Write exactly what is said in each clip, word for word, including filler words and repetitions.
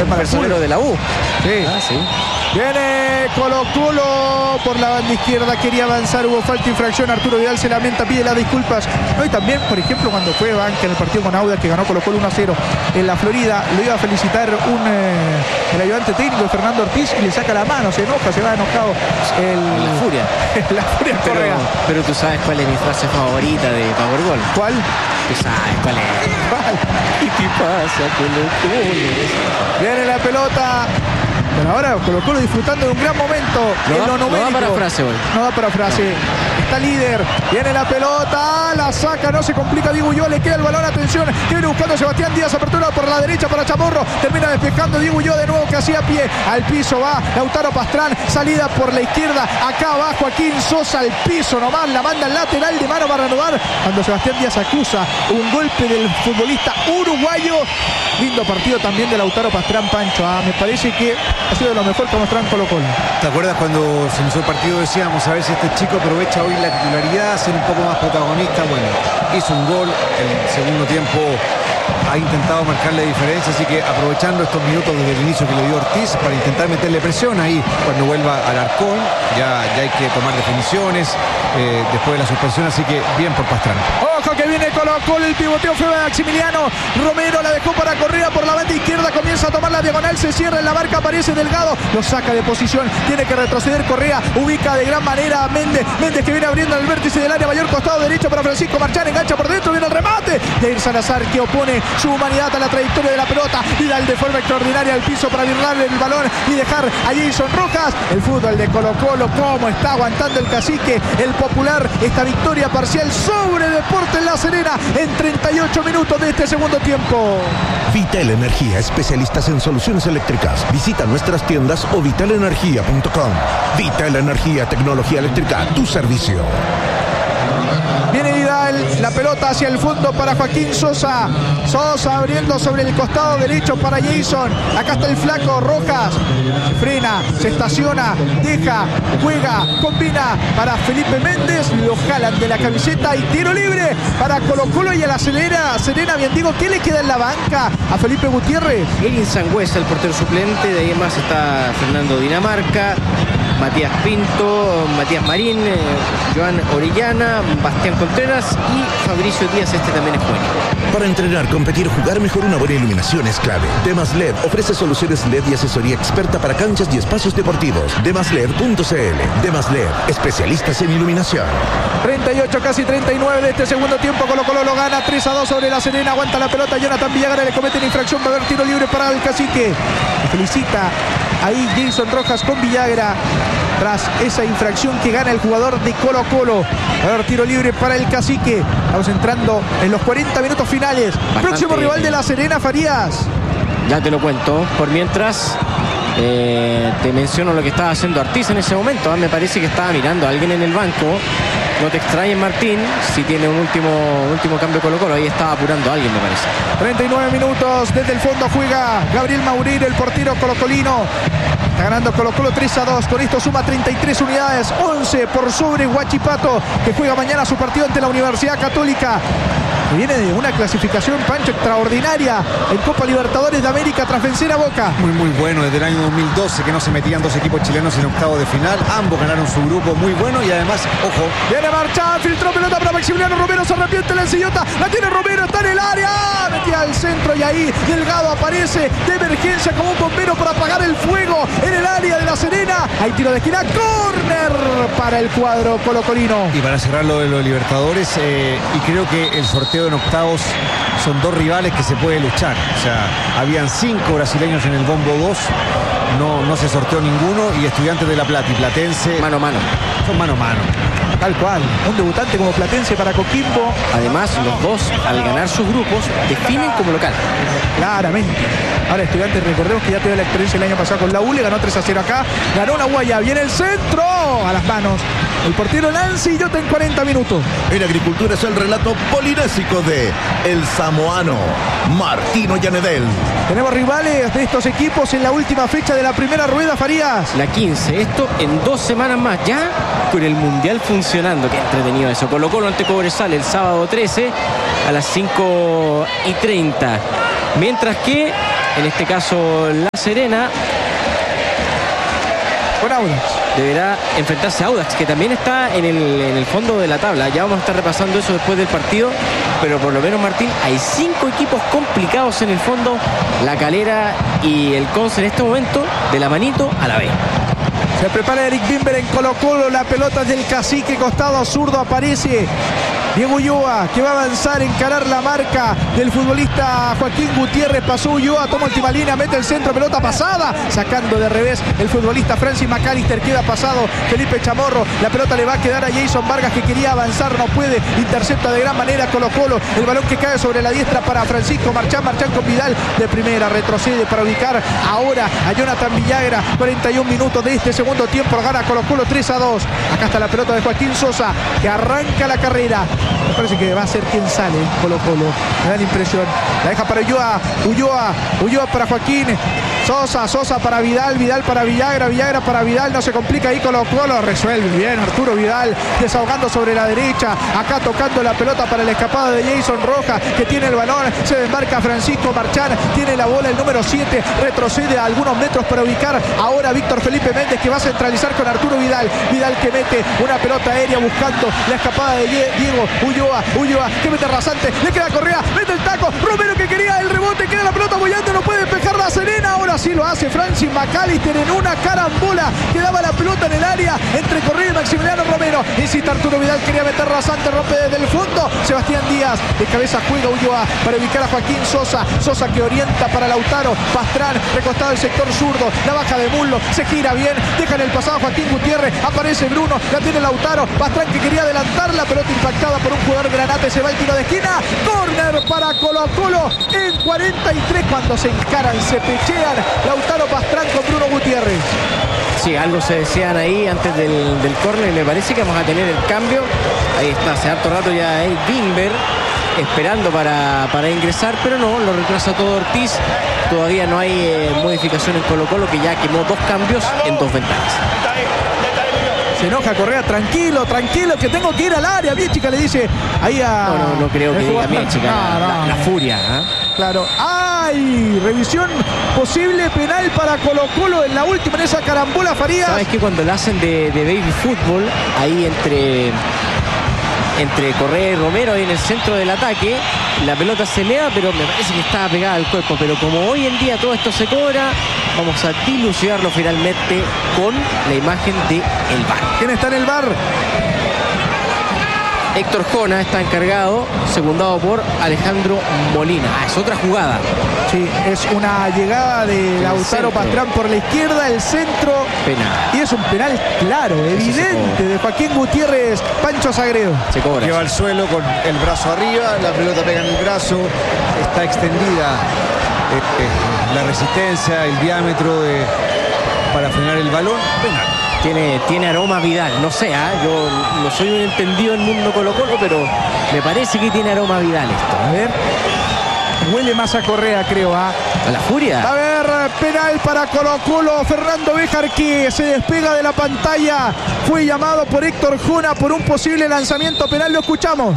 personero de la U. Sí. Ah, sí. Viene Colo Colo por la banda izquierda, quería avanzar, hubo falta, infracción, Arturo Vidal se lamenta, pide las disculpas. No, y también, por ejemplo, cuando fue banca en el partido con Audax, que ganó Colo Colo uno a cero en la Florida, lo iba a felicitar un eh, el ayudante técnico, Fernando Ortiz, y le saca la mano, se enoja, se va enojado. El, la furia. la furia pero, Correa. Pero tú sabes cuál es mi frase favorita de Powerball. ¿Cuál? Tú sabes cuál es. ¿Cuál? ¿Y qué pasa con los goles? Viene la pelota. Pero ahora Colo Colo disfrutando de un gran momento. No, en lo no numérico. da para frase hoy. No da para frase. No. Está líder. Viene la pelota. La saca. No se complica Diego Ulloa. Le queda el balón. Atención. Que viene buscando Sebastián Díaz. Apertura por la derecha para Chamorro. Termina despejando Diego Ulloa de nuevo, que hacía pie. Al piso va Lautaro Pastrán. Salida por la izquierda. Acá va Joaquín Sosa al piso nomás. La manda al lateral de mano para renovar. Cuando Sebastián Díaz acusa un golpe del futbolista uruguayo. Lindo partido también de Lautaro Pastrán, Pancho. Ah, me parece que ha sido lo mejor que mostraron Colo Colo. ¿Te acuerdas cuando se inició el partido? Decíamos, a ver si este chico aprovecha hoy la titularidad, ser un poco más protagonista. Bueno, hizo un gol, el segundo tiempo ha intentado marcarle diferencia, así que aprovechando estos minutos desde el inicio que le dio Ortiz para intentar meterle presión ahí cuando vuelva al Arcón, ya, ya hay que tomar definiciones eh, después de la suspensión, así que bien por Pastrán. Ojo que viene Colo Colo, el pivoteo fue Maximiliano Romero, la dejó para Correa por la banda izquierda, comienza a tomar la diagonal, se cierra en la marca, aparece Delgado, lo saca de posición, tiene que retroceder Correa, ubica de gran manera a Méndez, Méndez que viene abriendo el vértice del área mayor, costado derecho para Francisco Marchán, engancha por dentro, viene el remate de Ir Salazar, que opone su humanidad a la trayectoria de la pelota, Vidal de forma extraordinaria al piso para virlarle el balón y dejar a Jason Rojas. El fútbol de Colo Colo, cómo está aguantando el cacique, el popular, esta victoria parcial sobre Deportes La Serena en treinta y ocho minutos de este segundo tiempo. Vital Energía, especialistas en soluciones eléctricas. Visita nuestras tiendas o vital energía punto com. Vital Energía, tecnología eléctrica, tu servicio. Viene Vidal, la pelota hacia el fondo para Joaquín Sosa. Sosa abriendo sobre el costado derecho para Jason. Acá está el flaco Rojas. Se frena, se estaciona, deja, juega, combina para Felipe Méndez. Lo jalan de la camiseta y tiro libre para Colo Colo y a la Serena. Serena, bien digo, ¿qué le queda en la banca a Felipe Gutiérrez? Erin Sangüesa, el portero suplente. De ahí más está Fernando Dinamarca, Matías Pinto, Matías Marín, eh, Joan Orellana, Bastián Contreras y Fabricio Díaz, este también es bueno. Para entrenar, competir, jugar mejor, una buena iluminación es clave. Demas L E D ofrece soluciones L E D y asesoría experta para canchas y espacios deportivos. demas led punto c l. Demas L E D, especialistas en iluminación. treinta y ocho, casi treinta y nueve de este segundo tiempo. Colo Colo lo gana tres a dos sobre la Serena. Aguanta la pelota Jonathan Villagra, le cometen infracción. Va a haber tiro libre para el cacique. Le felicita ahí Jason Rojas con Villagra tras esa infracción que gana el jugador de Colo Colo. Va a haber tiro libre para el cacique. Estamos entrando en los cuarenta minutos finales. Bastante. Próximo rival de la Serena, Farías. Ya te lo cuento. Por mientras eh, te menciono lo que estaba haciendo Ortiz en ese momento. ¿eh? Me parece que estaba mirando a alguien en el banco. No te extrañes, Martín, si tiene un último, último cambio Colo Colo. Ahí estaba apurando a alguien, me parece. treinta y nueve minutos. Desde el fondo juega Gabriel Maurir, el portero colocolino. Está ganando Colo Colo tres a dos. Con esto suma treinta y tres unidades. once por sobre Huachipato, que juega mañana su partido ante la Universidad Católica. Que viene de una clasificación, Pancho, extraordinaria en Copa Libertadores de América tras vencer a Boca. Muy, muy bueno. Desde el año dos mil doce que no se metían dos equipos chilenos en octavo de final. Ambos ganaron su grupo, muy bueno. Y además, ojo, viene marchada, filtró pelota para Maximiliano Romero. Se arrepiente la ensillota. La tiene Romero, está en el área. Metía al centro y ahí Delgado aparece de emergencia como un bombero para apagar el fuego en el área de la Serena. Hay tiro de esquina, córner para el cuadro colocolino. Y para cerrar lo de los Libertadores, eh, y creo que el sorteo en octavos son dos rivales que se puede luchar. O sea, habían cinco brasileños en el bombo dos, no, no se sorteó ninguno, y Estudiantes de La Plata y Platense mano a mano. Son mano a mano. Tal cual, un debutante como Platense para Coquimbo. Además, los dos, al ganar sus grupos, definen como local. Claramente. Ahora Estudiantes, recordemos que ya tuvo la experiencia el año pasado con la U, le ganó tres a cero acá, ganó la Guaya, viene el centro, a las manos el portero Nancy Llota en cuarenta minutos. En Agricultura es el relato polinésico de el samoano Martino Llanedel. Tenemos rivales de estos equipos en la última fecha de la primera rueda, Farías. La quince, esto en dos semanas más, ya con el Mundial funcionando. Qué entretenido eso. Colo Colo ante Cobresal el sábado trece a las cinco y treinta. Mientras que en este caso La Serena, Con Audax. deberá enfrentarse a Audax, que también está en el, en el fondo de la tabla. Ya vamos a estar repasando eso después del partido, pero por lo menos, Martín, hay cinco equipos complicados en el fondo: La Calera y el Conce en este momento, de la manito a la B. Se prepara Eric Bimber en Colo Colo, la pelota del Cacique, costado zurdo, aparece Diego Ulloa, que va a avanzar, encarar la marca del futbolista Joaquín Gutiérrez. Pasó Ulloa, toma última línea, mete el centro, pelota pasada, sacando de revés el futbolista Francis McAllister. Queda pasado Felipe Chamorro, la pelota le va a quedar a Jason Vargas, que quería avanzar, no puede, intercepta de gran manera Colo Colo, el balón que cae sobre la diestra para Francisco Marchán, Marchán con Vidal de primera, retrocede para ubicar ahora a Jonathan Villagra. Cuarenta y un minutos de este segundo tiempo, gana Colo Colo tres a dos. Acá está la pelota de Joaquín Sosa, que arranca la carrera. Me parece que va a ser quien sale Colo Colo, me da la impresión. La deja para Ulloa, Ulloa, Ulloa para Joaquín Sosa, Sosa para Vidal, Vidal para Villagra, Villagra para Vidal. No se complica ahí Colo Colo, resuelve bien Arturo Vidal, desahogando sobre la derecha, acá tocando la pelota para la escapada de Jason Rojas, que tiene el balón, se desmarca Francisco Marchán, tiene la bola el número siete, retrocede a algunos metros para ubicar ahora Víctor Felipe Méndez, que va a centralizar con Arturo Vidal, Vidal que mete una pelota aérea buscando la escapada de Diego Ulloa, Ulloa que mete rasante, le queda Correa, mete el taco, Romero que quería el rebote, queda la pelota bollando, no puede despejar La Serena. Ahora sí lo hace Francis McAllister en una carambola, quedaba la pelota en el área entre Correa y Maximiliano Romero. Insiste Arturo Vidal, quería meter rasante, rompe desde el fondo Sebastián Díaz, de cabeza juega Ulloa para ubicar a Joaquín Sosa, Sosa que orienta para Lautaro Pastrán, recostado el sector zurdo, la baja de muslo, se gira bien, deja en el pasado a Joaquín Gutiérrez, aparece Bruno, la tiene Lautaro Pastrán, que quería adelantar, la pelota impactada por un jugador Granate, se va el tiro de esquina, córner para Colo Colo en cuarenta y tres. Cuando se encaran, se pechean Lautaro Pastrán con Bruno Gutiérrez. Sí, algo se decían ahí antes del, del córner, y me parece que vamos a tener el cambio. Ahí está, hace harto rato ya Eric Bimber esperando para, para ingresar, pero no, lo retrasa todo Ortiz. Todavía no hay eh, modificación en Colo Colo, que ya quemó dos cambios en dos ventanas. Se enoja Correa, tranquilo, tranquilo, que tengo que ir al área. Bien, chica, le dice ahí a... No, no, no creo que diga bien, chica, no, la, no, la, la furia. ¿eh? Claro. ¡Ay! Revisión posible penal para Colo Colo en la última, en esa carambola Farías. ¿Sabes que cuando la hacen de, de baby fútbol, ahí entre... entre Correa y Romero, ahí en el centro del ataque, la pelota se eleva, pero me parece que estaba pegada al cuerpo? Pero como hoy en día todo esto se cobra, vamos a dilucidarlo finalmente con la imagen del V A R. ¿Quién está en el V A R? Héctor Jona está encargado, secundado por Alejandro Molina. Ah, es otra jugada. Sí, es una llegada de El Lautaro centro. Pastrán por la izquierda, el centro. Penal. Y es un penal claro, evidente, de Joaquín Gutiérrez, Pancho Sagredo. Se cobra. Lleva al suelo con el brazo arriba, la pelota pega en el brazo, está extendida eh, eh, la resistencia, el diámetro de, para frenar el balón. Penal. Tiene, tiene aroma Vidal, no sé, ¿eh? Yo no soy un entendido en mundo Colo Colo, pero me parece que tiene aroma Vidal esto. A ver. Huele más a Correa, creo. ¿ah? ¿A la furia? A ver, penal para Colo Colo. Fernando Béjar, que se despega de la pantalla. Fue llamado por Héctor Jona por un posible lanzamiento penal. Lo escuchamos.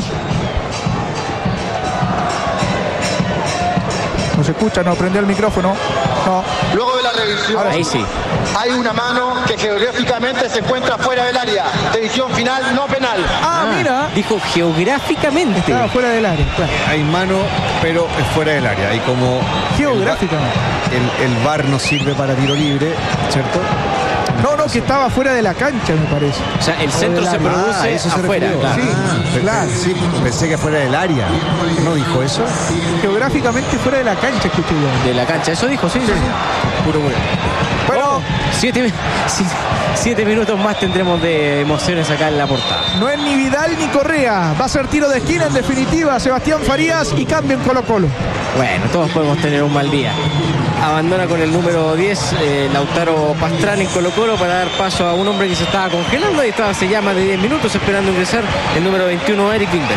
No se escucha, no prendió el micrófono. No. Luego de la revisión, Ahora ahí sí. hay una mano que geográficamente se encuentra fuera del área. Decisión final, no penal. Ah, mira. Dijo geográficamente. Estaba fuera del área. Claro. Hay mano, pero es fuera del área. Y como Geográficamente. el, el V A R no sirve para tiro libre, ¿cierto? No, no, que estaba fuera de la cancha, me parece. O sea, el centro del se área. produce Ah, eso se afuera. refirió. Claro. Sí, Ah, claro. Sí, pensé que fuera del área. ¿No dijo eso? Geográficamente fuera de la cancha, escuché yo. De la cancha, eso dijo, sí, sí. Puro bueno. Bueno, Siete, mi- si- siete minutos más tendremos de emociones acá en la portada. no es ni Vidal ni Correa. Va a ser tiro de esquina en definitiva. Sebastián Farías y cambio en Colo Colo. Bueno, todos podemos tener un mal día. Abandona con el número diez eh, Lautaro Pastrán en Colo Colo para dar paso a un hombre que se estaba congelando y estaba hace ya más de diez minutos esperando ingresar, el número veintiuno, Eric Bimber.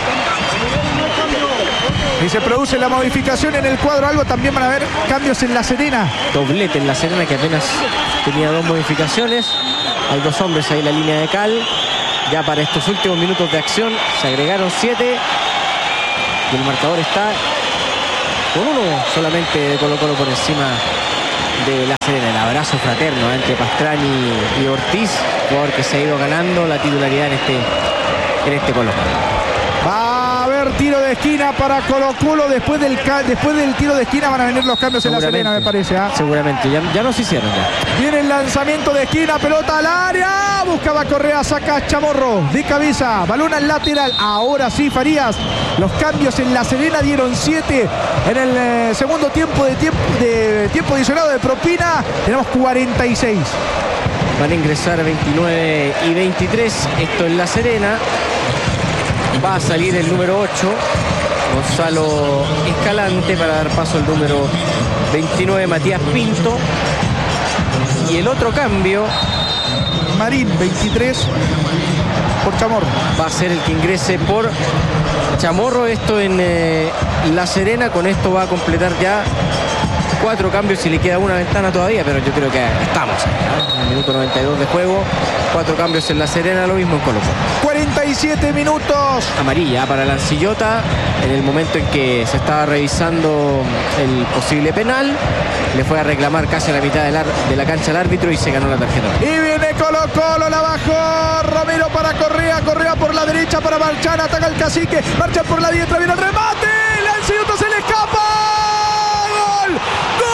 Y se produce la modificación en el cuadro algo. También van a haber cambios en La Serena. Doblete en La Serena, que apenas tenía dos modificaciones. Hay dos hombres ahí en la línea de cal. Ya para estos últimos minutos de acción se agregaron siete. Y el marcador está con uno solamente de Colo Colo por encima de La Serena. El abrazo fraterno entre Pastrani y Ortiz, jugador que se ha ido ganando la titularidad en este, en este Colo Colo. Va a haber tiro de esquina para Colo Colo. Después del, después del tiro de esquina van a venir los cambios en La Serena, me parece. ¿eh? Seguramente, ya, ya nos hicieron ya. Viene el lanzamiento de esquina, pelota al área. Buscaba Correa, saca Chamorro de cabeza. Balón al lateral. Ahora sí, Farías. Los cambios en La Serena dieron siete. En el eh, segundo tiempo de tiempo, de tiempo adicionado de propina, tenemos cuarenta y seis. Van a ingresar veintinueve y veintitrés. Esto en La Serena. Va a salir el número ocho, Gonzalo Escalante, para dar paso al número veintinueve, Matías Pinto. Y el otro cambio, Marín, veintitrés, por Chamorro. Va a ser el que ingrese por Chamorro. Esto en eh, La Serena. Con esto va a completar ya cuatro cambios y le queda una ventana todavía, pero yo creo que estamos ¿eh? en el minuto noventa y dos de juego. Cuatro cambios en La Serena, lo mismo en Colo Colo. cuarenta y siete minutos. Amarilla para Lancillota en el momento en que se estaba revisando el posible penal. Le fue a reclamar casi a la mitad de la, de la cancha al árbitro y se ganó la tarjeta. Y viene Colo Colo, la bajó Romero para Correa. Correa por la derecha para Marchán. Ataca el Cacique. Marchán por la diestra. Viene el remate. Lancillota se le escapa. ¡Gol! ¡Gol!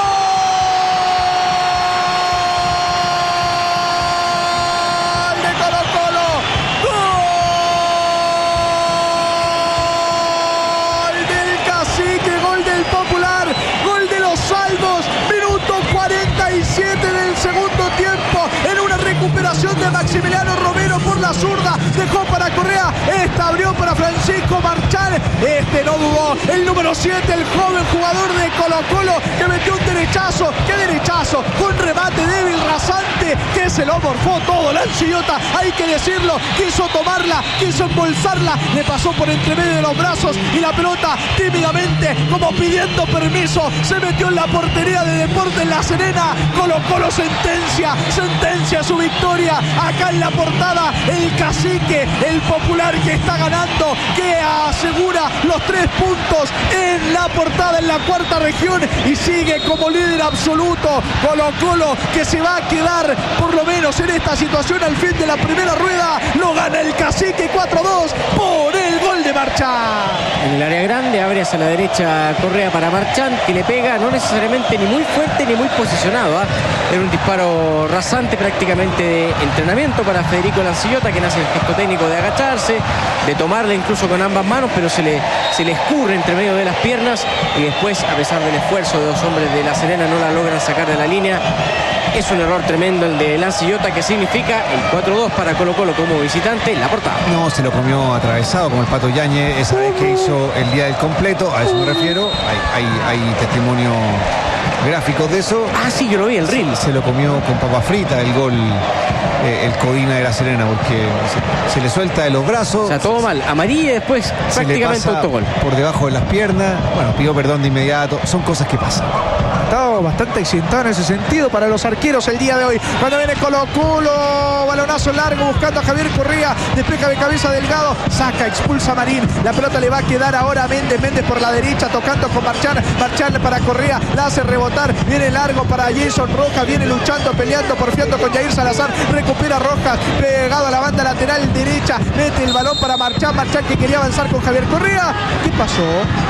Recuperación de Maximiliano Romero por la zurda, dejó para Correa, esta abrió para Francisco Marchán, este no dudó, el número siete, el joven jugador de Colo Colo que metió un derechazo, qué derechazo, con remate débil, rasante, que se lo morfó todo. Lancillota, hay que decirlo, quiso tomarla, quiso embolsarla, le pasó por entre medio de los brazos y la pelota tímidamente, como pidiendo permiso, se metió en la portería de Deportes La Serena. Colo Colo sentencia, sentencia su victoria. Acá en la portada, el Cacique, el popular que está ganando, que asegura los tres puntos en la portada en la cuarta región y sigue como líder absoluto. Colo Colo que se va a quedar por lo menos en esta situación al fin de la primera rueda. Lo gana el Cacique cuatro a dos por el gol de Marchán. En el área grande abre hacia la derecha Correa para Marchán, que le pega no necesariamente ni muy fuerte ni muy posicionado. ¿eh? Era un disparo rasante, prácticamente de entrenamiento para Federico Lancillota, que nace el gesto técnico de agacharse, de tomarla incluso con ambas manos, pero se le, se le escurre entre medio de las piernas y después, a pesar del esfuerzo de dos hombres de La Serena, no la logran sacar de la línea. Es un error tremendo el de Lancillota, que significa el cuatro a dos para Colo Colo como visitante en la portada. No, se lo comió atravesado como el Pato Yáñez esa vez que hizo el día del completo, a eso me refiero. Hay, hay, hay testimonio gráficos de eso. Ah, sí, yo lo vi, el reel. Se, se lo comió con papa frita el gol, eh, el Codina de La Serena, porque se, se le suelta de los brazos. O sea, todo mal. Amarilla y después prácticamente autogol. Por debajo de las piernas. Bueno, pidió perdón de inmediato. Son cosas que pasan. Estaba bastante accidentado en ese sentido para los arqueros el día de hoy. Cuando viene Colo Colo, balonazo largo buscando a Javier Correa, despeja de cabeza Delgado, saca, expulsa a Marín. La pelota le va a quedar ahora a Méndez. Méndez por la derecha tocando con Marchán. Marchán para Correa, la hace rebotar. Viene largo para Jason Rojas, viene luchando, peleando, porfiando con Jair Salazar. Recupera Rojas, pegado a la banda lateral derecha. Mete el balón para Marchán. Marchán que quería avanzar con Javier Correa. ¿Qué pasó?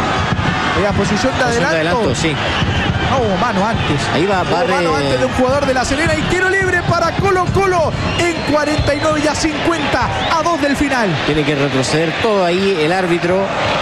La posición de adelanto. De adelanto, sí. No hubo mano antes. Ahí va Barre. Hubo mano antes de un jugador de La Serena y tiro libre para Colo Colo en cuarenta y nueve y a cincuenta a dos del final. Tiene que retroceder todo ahí el árbitro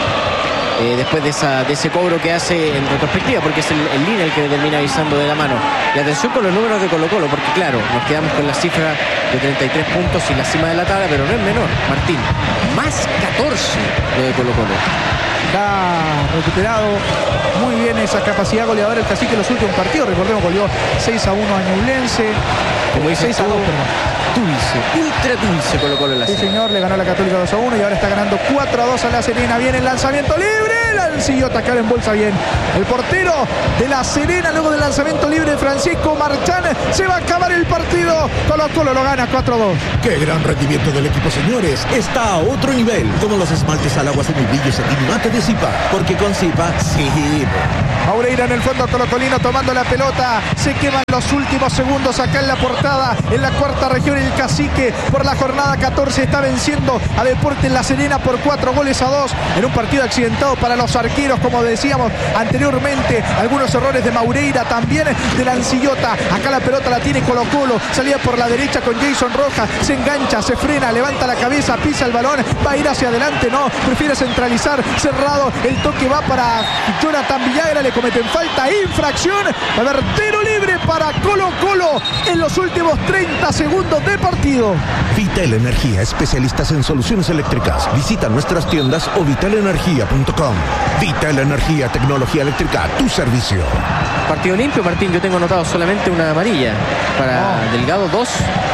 eh, después de, esa, de ese cobro que hace en retrospectiva, porque es el, el línea el que le termina avisando de la mano. Y atención con los números de Colo Colo, porque claro, nos quedamos con la cifra de treinta y tres puntos y la cima de la tabla, pero no es menor, Martín. Más catorce lo de Colo Colo. Está recuperado muy bien esa capacidad goleadora el Cacique en los últimos partidos. Recordemos, goleó seis a uno a Ñublense. Como dice seis a dos, dulce, ultra dulce Colo Colo en la Sí, serie. señor, le ganó a la Católica dos a uno y ahora está ganando cuatro a dos a La Serena. Viene el lanzamiento libre. Lancillota que ahora embolsa bien. El portero de La Serena, luego del lanzamiento libre de Francisco Marchán, se va a acabar el partido. Colo Colo lo gana cuatro a dos. ¡Qué gran rendimiento del equipo, señores! Está a otro nivel, como los esmaltes al agua semibrillo Satin Mate de Zipa, porque con Zipa, sí. Maureira en el fondo colocolino tomando la pelota, se queman los últimos segundos acá en la portada, en la cuarta región. El Cacique por la jornada catorce está venciendo a Deportes La Serena por cuatro goles a dos en un partido accidentado para los arqueros, como decíamos anteriormente. Algunos errores de Maureira, también de Lancillota. Acá la pelota la tiene Colo Colo, salía por la derecha con Jason Rojas, se engancha, se frena, levanta la cabeza, pisa el balón, va a ir hacia adelante, no, prefiere centralizar, cerrado, el toque va para Jonathan Villagra, le cometen falta, infracción, va a haber tiro libre para Colo Colo en los últimos treinta segundos de partido. Vital Energía, especialistas en soluciones eléctricas. Visita nuestras tiendas o vital energía punto com. Vital Energía, tecnología eléctrica a tu servicio. Partido limpio, Martín. Yo tengo anotado solamente una amarilla para Oh. Delgado, dos.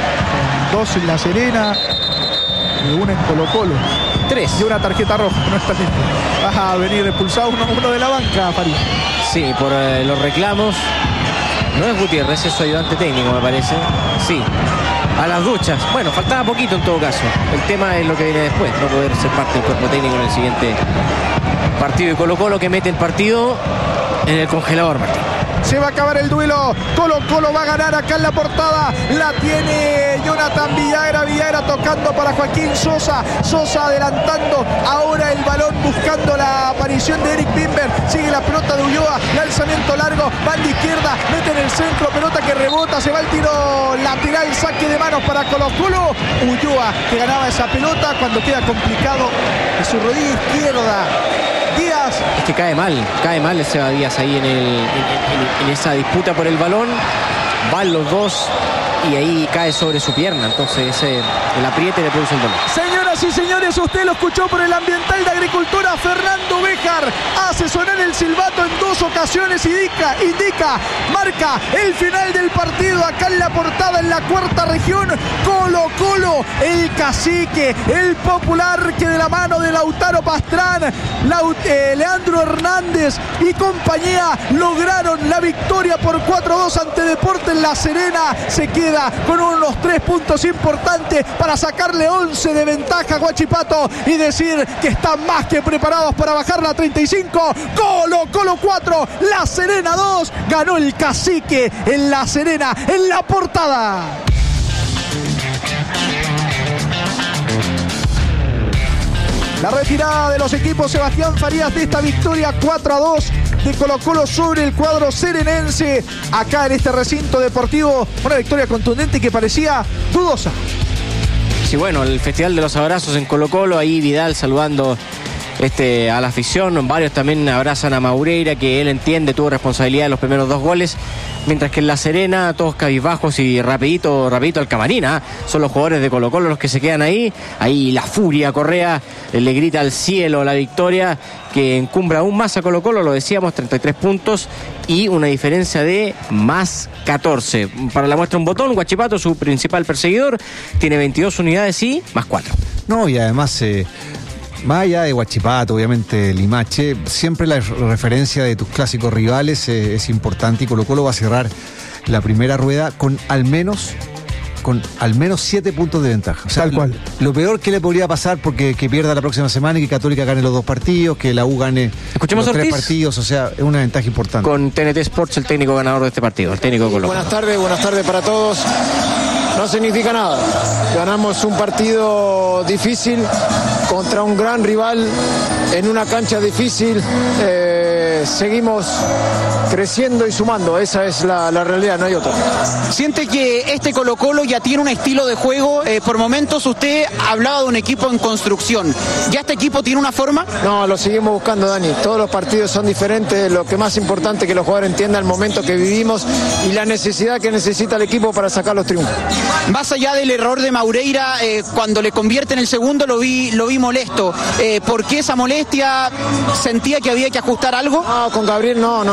Dos en La Serena y una en Colo Colo. Tres. Y una tarjeta roja, no está limpio. Vas a venir expulsado uno, uno de la banca, Farid. Sí, por eh, los reclamos. No es Gutiérrez, es su ayudante técnico, me parece. Sí. A las duchas. Bueno, faltaba poquito en todo caso. El tema es lo que viene después, no poder ser parte del cuerpo técnico en el siguiente partido. Y Colo Colo que mete el partido en el congelador, Martín. Se va a acabar el duelo. Colo Colo va a ganar acá en la portada. La tiene Jonathan Villagra. Villagra tocando para Joaquín Sosa. Sosa adelantando. Ahora el balón buscando la aparición de Eric Bimber. Sigue la pelota de Ulloa. Lanzamiento largo. Banda izquierda. Mete en el centro. Pelota que rebota. Se va el tiro lateral. Saque de manos para Colo Colo. Ulloa que ganaba esa pelota cuando queda complicado en su rodilla izquierda. Díaz. Es que cae mal, cae mal el Seba Díaz ahí en, el, en, en, en esa disputa por el balón. Van los dos y ahí cae sobre su pierna. Entonces ese, el apriete le produce el dolor. Señoras y señores, usted lo escuchó por el Ambiental de Agricultura. Fernando Béjar hace sonar el silbato en dos ocasiones. Indica, indica, marca el final del partido acá en la portada, en la cuarta región. Colo Colo, el Cacique, el Popular, que de la mano de Lautaro Pastrán, Laut, eh, Leandro Hernández y compañía lograron la victoria por cuatro a dos ante Deportes La Serena. Se queda con unos tres puntos importantes para sacarle once de ventaja a Huachipato y decir que están más que preparados para bajar la treinta y cinco. Colo Colo cuatro, La Serena dos. Ganó el Cacique en La Serena, en la portada. La retirada de los equipos Sebastián Farías de esta victoria cuatro a dos de Colo Colo sobre el cuadro serenense acá en este recinto deportivo. Una victoria contundente que parecía dudosa. Sí, bueno, el Festival de los Abrazos en Colo Colo, ahí Vidal saludando este, a la afición. Varios también abrazan a Maureira, que él entiende, tuvo responsabilidad de los primeros dos goles. Mientras que en La Serena, todos cabizbajos y rapidito, rapidito al camarín, ¿eh? Son los jugadores de Colo Colo los que se quedan ahí. Ahí la furia, Correa le grita al cielo la victoria que encumbra aún más a Colo Colo, lo decíamos, treinta y tres puntos y una diferencia de más catorce. Para la muestra un botón, Huachipato, su principal perseguidor, tiene veintidós unidades y más cuatro. No, y además... Eh... Más allá de Huachipato, obviamente Limache, siempre la referencia de tus clásicos rivales eh, es importante y Colo Colo va a cerrar la primera rueda con al menos con al menos siete puntos de ventaja. O sea, tal cual. Lo, lo peor que le podría pasar porque que pierda la próxima semana y que Católica gane los dos partidos, que la U gane Escuchemos los Ortiz. tres partidos, o sea, es una ventaja importante. Con T N T Sports, el técnico ganador de este partido, el técnico de Colo Colo. Buenas tardes, buenas tardes para todos. No significa nada. Ganamos un partido difícil contra un gran rival en una cancha difícil. Eh, seguimos creciendo y sumando. Esa es la, la realidad, no hay otra. ¿Siente que este Colo Colo ya tiene un estilo de juego? Eh, por momentos usted hablaba de un equipo en construcción. ¿Ya este equipo tiene una forma? No, lo seguimos buscando, Dani. Todos los partidos son diferentes. Lo que más importante es que los jugadores entiendan el momento que vivimos y la necesidad que necesita el equipo para sacar los triunfos. Más allá del error de Maureira, eh, cuando le convierte en el segundo lo vi, lo vi molesto. Eh, ¿Por qué esa molestia? ¿Sentía que había que ajustar algo? No, con Gabriel no, no, no, jamás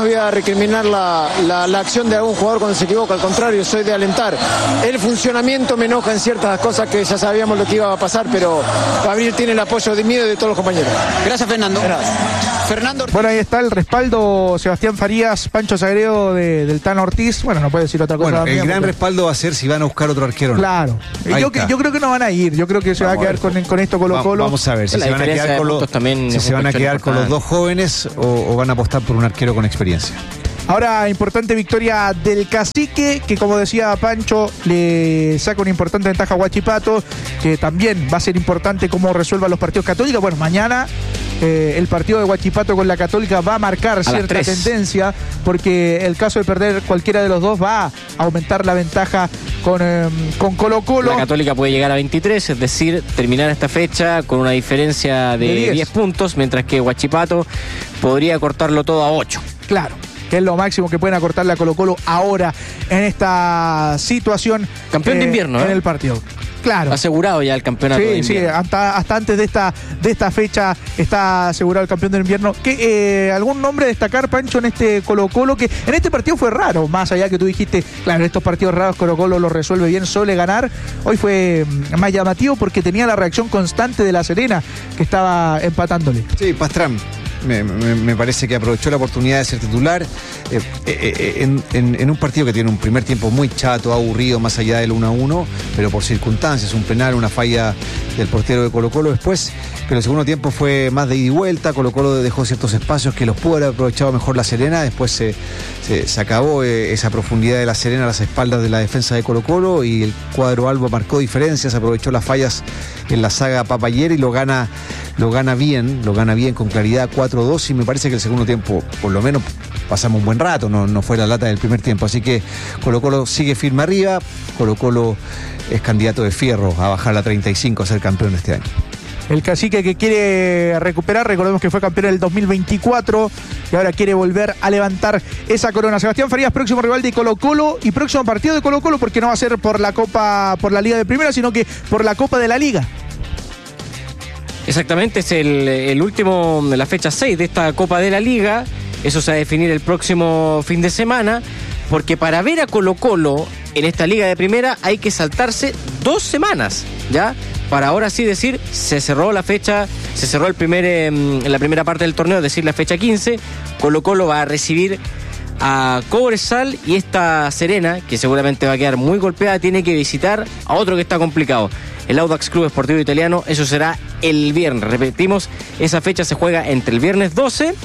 voy a recriminar la, la, la acción de algún jugador cuando se equivoca, al contrario, soy de alentar. El funcionamiento me enoja en ciertas cosas que ya sabíamos lo que iba a pasar, pero Gabriel tiene el apoyo de mí y de todos los compañeros. Gracias, Fernando. Gracias. Fernando. Bueno, ahí está el respaldo, Sebastián Farías, Pancho Sagredo de, del Tano Ortiz. Bueno, no puede decir otra cosa. Bueno, el gran porque... respaldo va a ser si van a buscar otro arquero. Claro. Yo, yo creo que no van a ir. Yo creo que se vamos va a quedar con, con esto Colo Colo. Vamos a ver si se van a quedar, con, los, si se van a quedar con los dos jóvenes o, o van a apostar por un arquero con experiencia. Ahora, importante victoria del Cacique, que como decía Pancho, le saca una importante ventaja a Huachipato, que también va a ser importante cómo resuelvan los partidos Católica. Bueno, mañana eh, el partido de Huachipato con la Católica va a marcar a cierta tendencia, porque el caso de perder cualquiera de los dos va a aumentar la ventaja con, eh, con Colo Colo. La Católica puede llegar a veintitrés, es decir, terminar esta fecha con una diferencia de, de diez puntos, mientras que Huachipato podría cortarlo todo a ocho. Claro, que es lo máximo que pueden acortarle a Colo Colo ahora en esta situación. Campeón eh, de invierno, ¿eh? En el partido. Claro. Asegurado ya el campeonato sí, de invierno. Sí, hasta, hasta antes de esta, de esta fecha está asegurado el campeón del invierno. ¿Qué, eh, ¿Algún nombre a destacar, Pancho, en este Colo Colo? Que en este partido fue raro, más allá que tú dijiste, claro, en estos partidos raros Colo Colo lo resuelve bien, suele ganar. Hoy fue más llamativo porque tenía la reacción constante de La Serena, que estaba empatándole. Sí, Pastrán. Me, me, me parece que aprovechó la oportunidad de ser titular eh, eh, eh, en, en, en un partido que tiene un primer tiempo muy chato, aburrido, más allá del uno a uno, pero por circunstancias, un penal, una falla del portero de Colo Colo después, pero el segundo tiempo fue más de ida y vuelta. Colo Colo dejó ciertos espacios que los pudo haber aprovechado mejor La Serena, después se, se, se acabó eh, esa profundidad de La Serena a las espaldas de la defensa de Colo Colo y el cuadro albo marcó diferencias, aprovechó las fallas en la saga Papayer y lo gana lo gana bien, lo gana bien con claridad cuatro dos y me parece que el segundo tiempo por lo menos pasamos un buen rato, no, no fue la lata del primer tiempo, así que Colo Colo sigue firme arriba, Colo Colo es candidato de fierro a bajar la treinta y cinco a ser campeón este año. El Cacique que quiere recuperar, recordemos que fue campeón en el dos mil veinticuatro y ahora quiere volver a levantar esa corona. Sebastián Farías, próximo rival de Colo Colo y próximo partido de Colo Colo, porque no va a ser por la Copa, por la Liga de Primera, sino que por la Copa de la Liga. Exactamente, es el, el último, la fecha seis de esta Copa de la Liga. Eso se va a definir el próximo fin de semana, porque para ver a Colo Colo en esta Liga de Primera hay que saltarse dos semanas, ¿ya? Para ahora sí decir, se cerró la fecha, se cerró el primer, eh, en la primera parte del torneo, es decir, la fecha quince. Colo Colo va a recibir a Cobresal y esta Serena, que seguramente va a quedar muy golpeada, tiene que visitar a otro que está complicado, el Audax Club Esportivo Italiano. Eso será el viernes. Repetimos, esa fecha se juega entre el viernes doce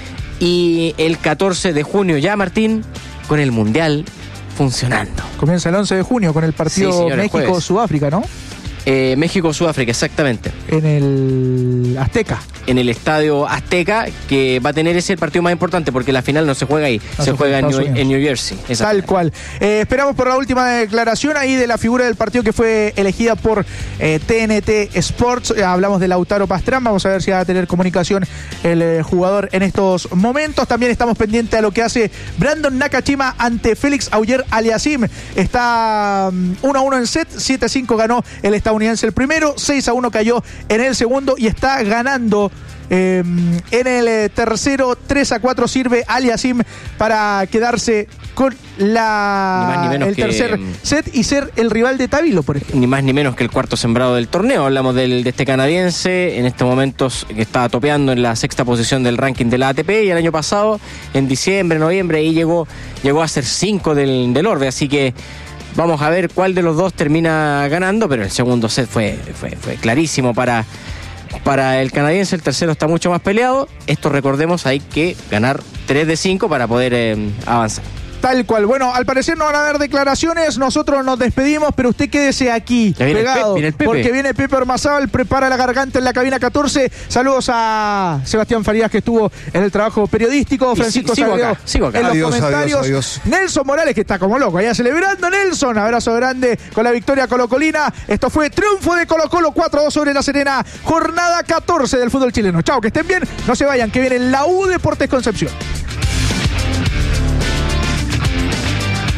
y el catorce de junio ya, Martín, con el Mundial funcionando. Comienza el once de junio con el partido sí, México-Sudáfrica, ¿no? Eh, México-Sudáfrica, exactamente. En el Azteca. En el Estadio Azteca, que va a tener ese el partido más importante, porque la final no se juega ahí, no se, se juega en New, en New Jersey. Tal cual. Eh, esperamos por la última declaración ahí de la figura del partido que fue elegida por eh, T N T Sports. Eh, hablamos de Lautaro Pastrán, vamos a ver si va a tener comunicación el eh, jugador en estos momentos. También estamos pendientes a lo que hace Brandon Nakashima ante Félix Auger-Aliassime. Está um, uno a uno en set, siete a cinco ganó el estadounidense el primero, seis a uno cayó en el segundo y está ganando eh, en el eh, tercero, tres a cuatro sirve Aliassime para quedarse con la ni ni el que, tercer set y ser el rival de Tavilo, por ejemplo. Ni más ni menos que el cuarto sembrado del torneo. Hablamos del, de este canadiense, en estos momentos que está topeando en la sexta posición del ranking de la A T P, y el año pasado, en diciembre, noviembre, ahí llegó, llegó a ser cinco del, del Orbe, así que vamos a ver cuál de los dos termina ganando, pero el segundo set fue, fue, fue clarísimo para, para el canadiense. El tercero está mucho más peleado. Esto, recordemos, hay que ganar tres de cinco para poder eh, avanzar. Tal cual. Bueno, al parecer no van a haber declaraciones, nosotros nos despedimos, pero usted quédese aquí, viene pegado, el Pe- viene el porque viene Pepe Ormazábal, prepara la garganta en la cabina catorce. Saludos a Sebastián Farías, que estuvo en el trabajo periodístico, Francisco si, sigo Sagredo acá, sigo acá. en Adiós, los comentarios, adiós, adiós. Nelson Morales, que está como loco allá celebrando. Nelson, abrazo grande con la victoria colocolina. Esto fue triunfo de Colo Colo, cuatro a dos sobre La Serena, jornada catorce del fútbol chileno. Chao, que estén bien, no se vayan, que viene la U Deportes Concepción.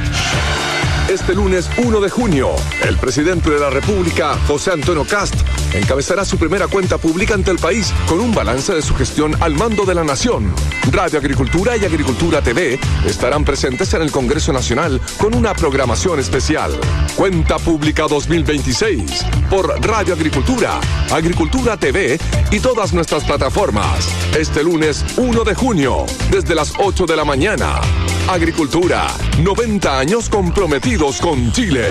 Este lunes uno de junio, el presidente de la República, José Antonio Kast, encabezará su primera cuenta pública ante el país con un balance de su gestión al mando de la nación. Radio Agricultura y Agricultura T V estarán presentes en el Congreso Nacional con una programación especial. Cuenta Pública dos mil veintiséis por Radio Agricultura, Agricultura T V y todas nuestras plataformas. Este lunes uno de junio, desde las ocho de la mañana. Agricultura, noventa años comprometidos con Chile.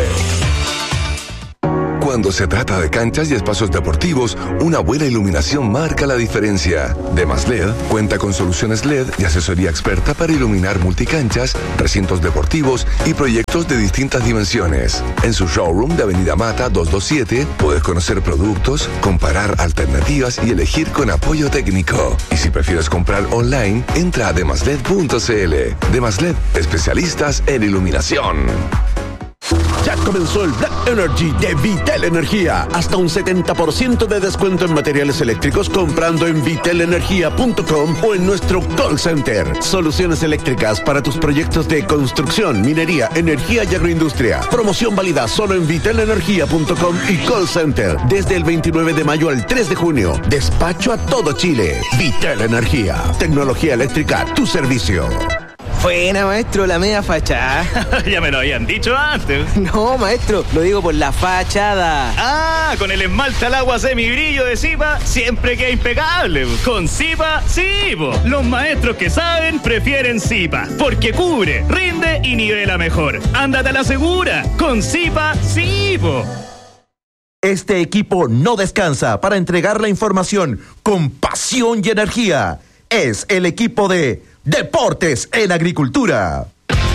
Cuando se trata de canchas y espacios deportivos, una buena iluminación marca la diferencia. Demas L E D cuenta con soluciones L E D y asesoría experta para iluminar multicanchas, recintos deportivos y proyectos de distintas dimensiones. En su showroom de Avenida Mata doscientos veintisiete puedes conocer productos, comparar alternativas y elegir con apoyo técnico. Y si prefieres comprar online, entra a demasled punto cl. Demas L E D, especialistas en iluminación. Ya comenzó el Black Energy de Vitel Energía. Hasta un setenta por ciento de descuento en materiales eléctricos comprando en vitel energía punto com o en nuestro call center. Soluciones eléctricas para tus proyectos de construcción, minería, energía y agroindustria. Promoción válida solo en vitel energía punto com y call center desde el veintinueve de mayo al tres de junio. Despacho a todo Chile. Vitel Energía. Tecnología eléctrica a tu servicio. Buena, maestro, la media fachada. Ya me lo habían dicho antes. No, maestro, lo digo por la fachada. Ah, con el esmalte al agua semibrillo de Zipa, siempre queda impecable. Con Zipa, sí, po. Los maestros que saben prefieren Zipa, porque cubre, rinde y nivela mejor. Ándate a la segura. Con Zipa, sí, po. Este equipo no descansa para entregar la información con pasión y energía. Es el equipo de Deportes en Agricultura.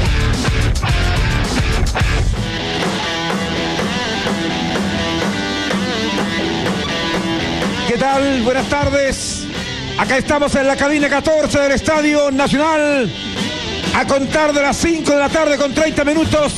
¿Qué tal? Buenas tardes. Acá estamos en la cabina catorce del Estadio Nacional. A contar de las cinco de la tarde con treinta minutos.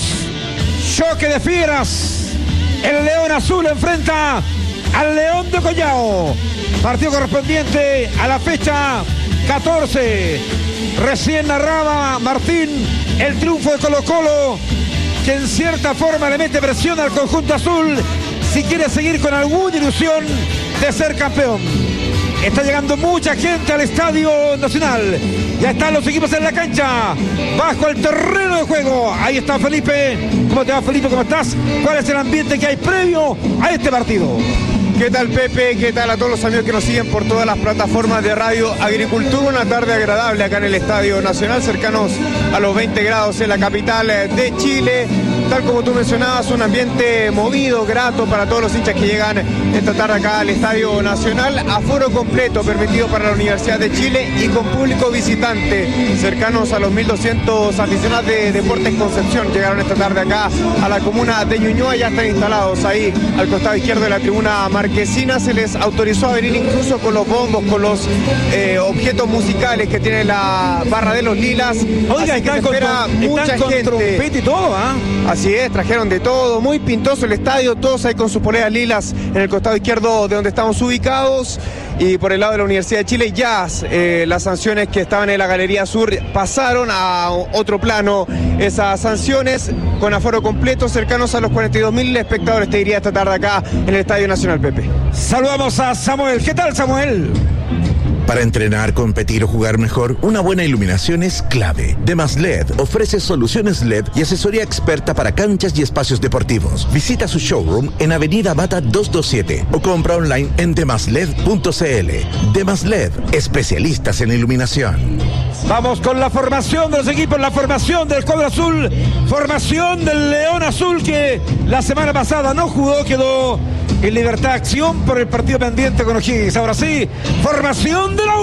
Choque de fieras. El León Azul enfrenta al León de Collao. Partido correspondiente a la fecha catorce. Recién narraba Martín el triunfo de Colo-Colo, que en cierta forma le mete presión al conjunto azul si quiere seguir con alguna ilusión de ser campeón. Está llegando mucha gente al Estadio Nacional. Ya están los equipos en la cancha, bajo el terreno de juego. Ahí está Felipe. ¿Cómo te va, Felipe? ¿Cómo estás? ¿Cuál es el ambiente que hay previo a este partido? ¿Qué tal, Pepe? ¿Qué tal a todos los amigos que nos siguen por todas las plataformas de Radio Agricultura? Una tarde agradable acá en el Estadio Nacional, cercanos a los veinte grados en la capital de Chile. Tal como tú mencionabas, un ambiente movido, grato para todos los hinchas que llegan esta tarde acá al Estadio Nacional. Aforo completo permitido para la Universidad de Chile y con público visitante, cercanos a los mil doscientos aficionados de Deportes Concepción. Llegaron esta tarde acá a la comuna de Ñuñoa, ya están instalados ahí al costado izquierdo de la tribuna marquesina. Se les autorizó a venir incluso con los bombos, con los eh, objetos musicales que tiene la barra de los Lilas. Oiga, están con, espera están mucha con gente. trompeta y todo, ¿ah? Así es, trajeron de todo, muy pintoso el estadio, todos ahí con sus poleras lilas en el costado izquierdo de donde estamos ubicados. Y por el lado de la Universidad de Chile ya eh, las sanciones que estaban en la Galería Sur pasaron a otro plano. Esas sanciones con aforo completo, cercanos a los cuarenta y dos mil espectadores, te diría, esta tarde acá en el Estadio Nacional, Pepe. Saludamos a Samuel. ¿Qué tal, Samuel? Para entrenar, competir o jugar mejor, una buena iluminación es clave. Demas L E D ofrece soluciones L E D y asesoría experta para canchas y espacios deportivos. Visita su showroom en Avenida Mata doscientos veintisiete o compra online en demasled punto cl. Demas L E D, especialistas en iluminación. Vamos con la formación de los equipos, la formación del cuadro azul, formación del León Azul, que la semana pasada no jugó, quedó en libertad de acción por el partido pendiente con O'Higgins. Ahora sí, formación de la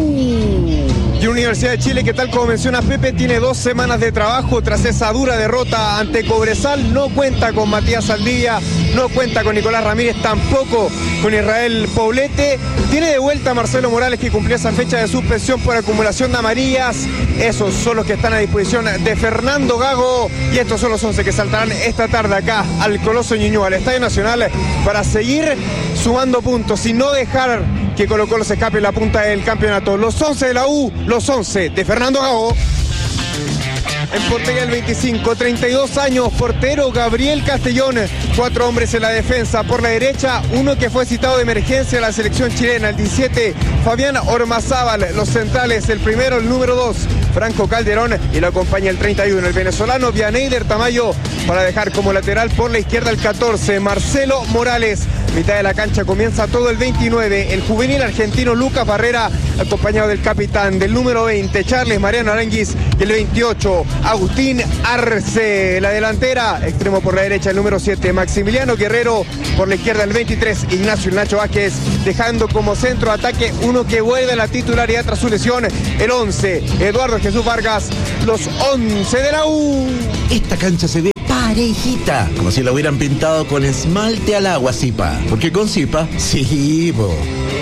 U. Y Universidad de Chile, que tal como menciona Pepe, tiene dos semanas de trabajo tras esa dura derrota ante Cobresal. No cuenta con Matías Saldivia, no cuenta con Nicolás Ramírez, tampoco con Israel Poblete. Tiene de vuelta a Marcelo Morales, que cumplió esa fecha de suspensión por acumulación de amarillas. Esos son los que están a disposición de Fernando Gago. Y estos son los once que saltarán esta tarde acá al Coloso Ñuñoa, al Estadio Nacional, para seguir sumando puntos y no dejar que Colo-Colo se escape en la punta del campeonato. Los once de la U, los once de Fernando Gago. En portería el veinticinco, treinta y dos años, portero Gabriel Castellón. Cuatro hombres en la defensa. Por la derecha, uno que fue citado de emergencia a la selección chilena. El diecisiete, Fabián Ormazábal. Los centrales, el primero, el número dos, Franco Calderón. Y lo acompaña el treinta y uno, el venezolano Vianeyder Tamayo. Para dejar como lateral por la izquierda el catorce, Marcelo Morales. Mitad de la cancha comienza todo el veintinueve, el juvenil argentino Lucas Barrera, acompañado del capitán, del número veinte, Charles Mariano Aranguis, y el veintiocho, Agustín Arce. La delantera, extremo por la derecha, el número siete, Maximiliano Guerrero. Por la izquierda, el veintitrés, Ignacio El Nacho Vázquez, dejando como centro de ataque uno que vuelve a la titularidad tras su lesión, el once, Eduardo Jesús Vargas. Los once de la U. Esta cancha se ve parejita, como si la hubieran pintado con esmalte al agua, Zipa. Porque con Zipa, sí, bo.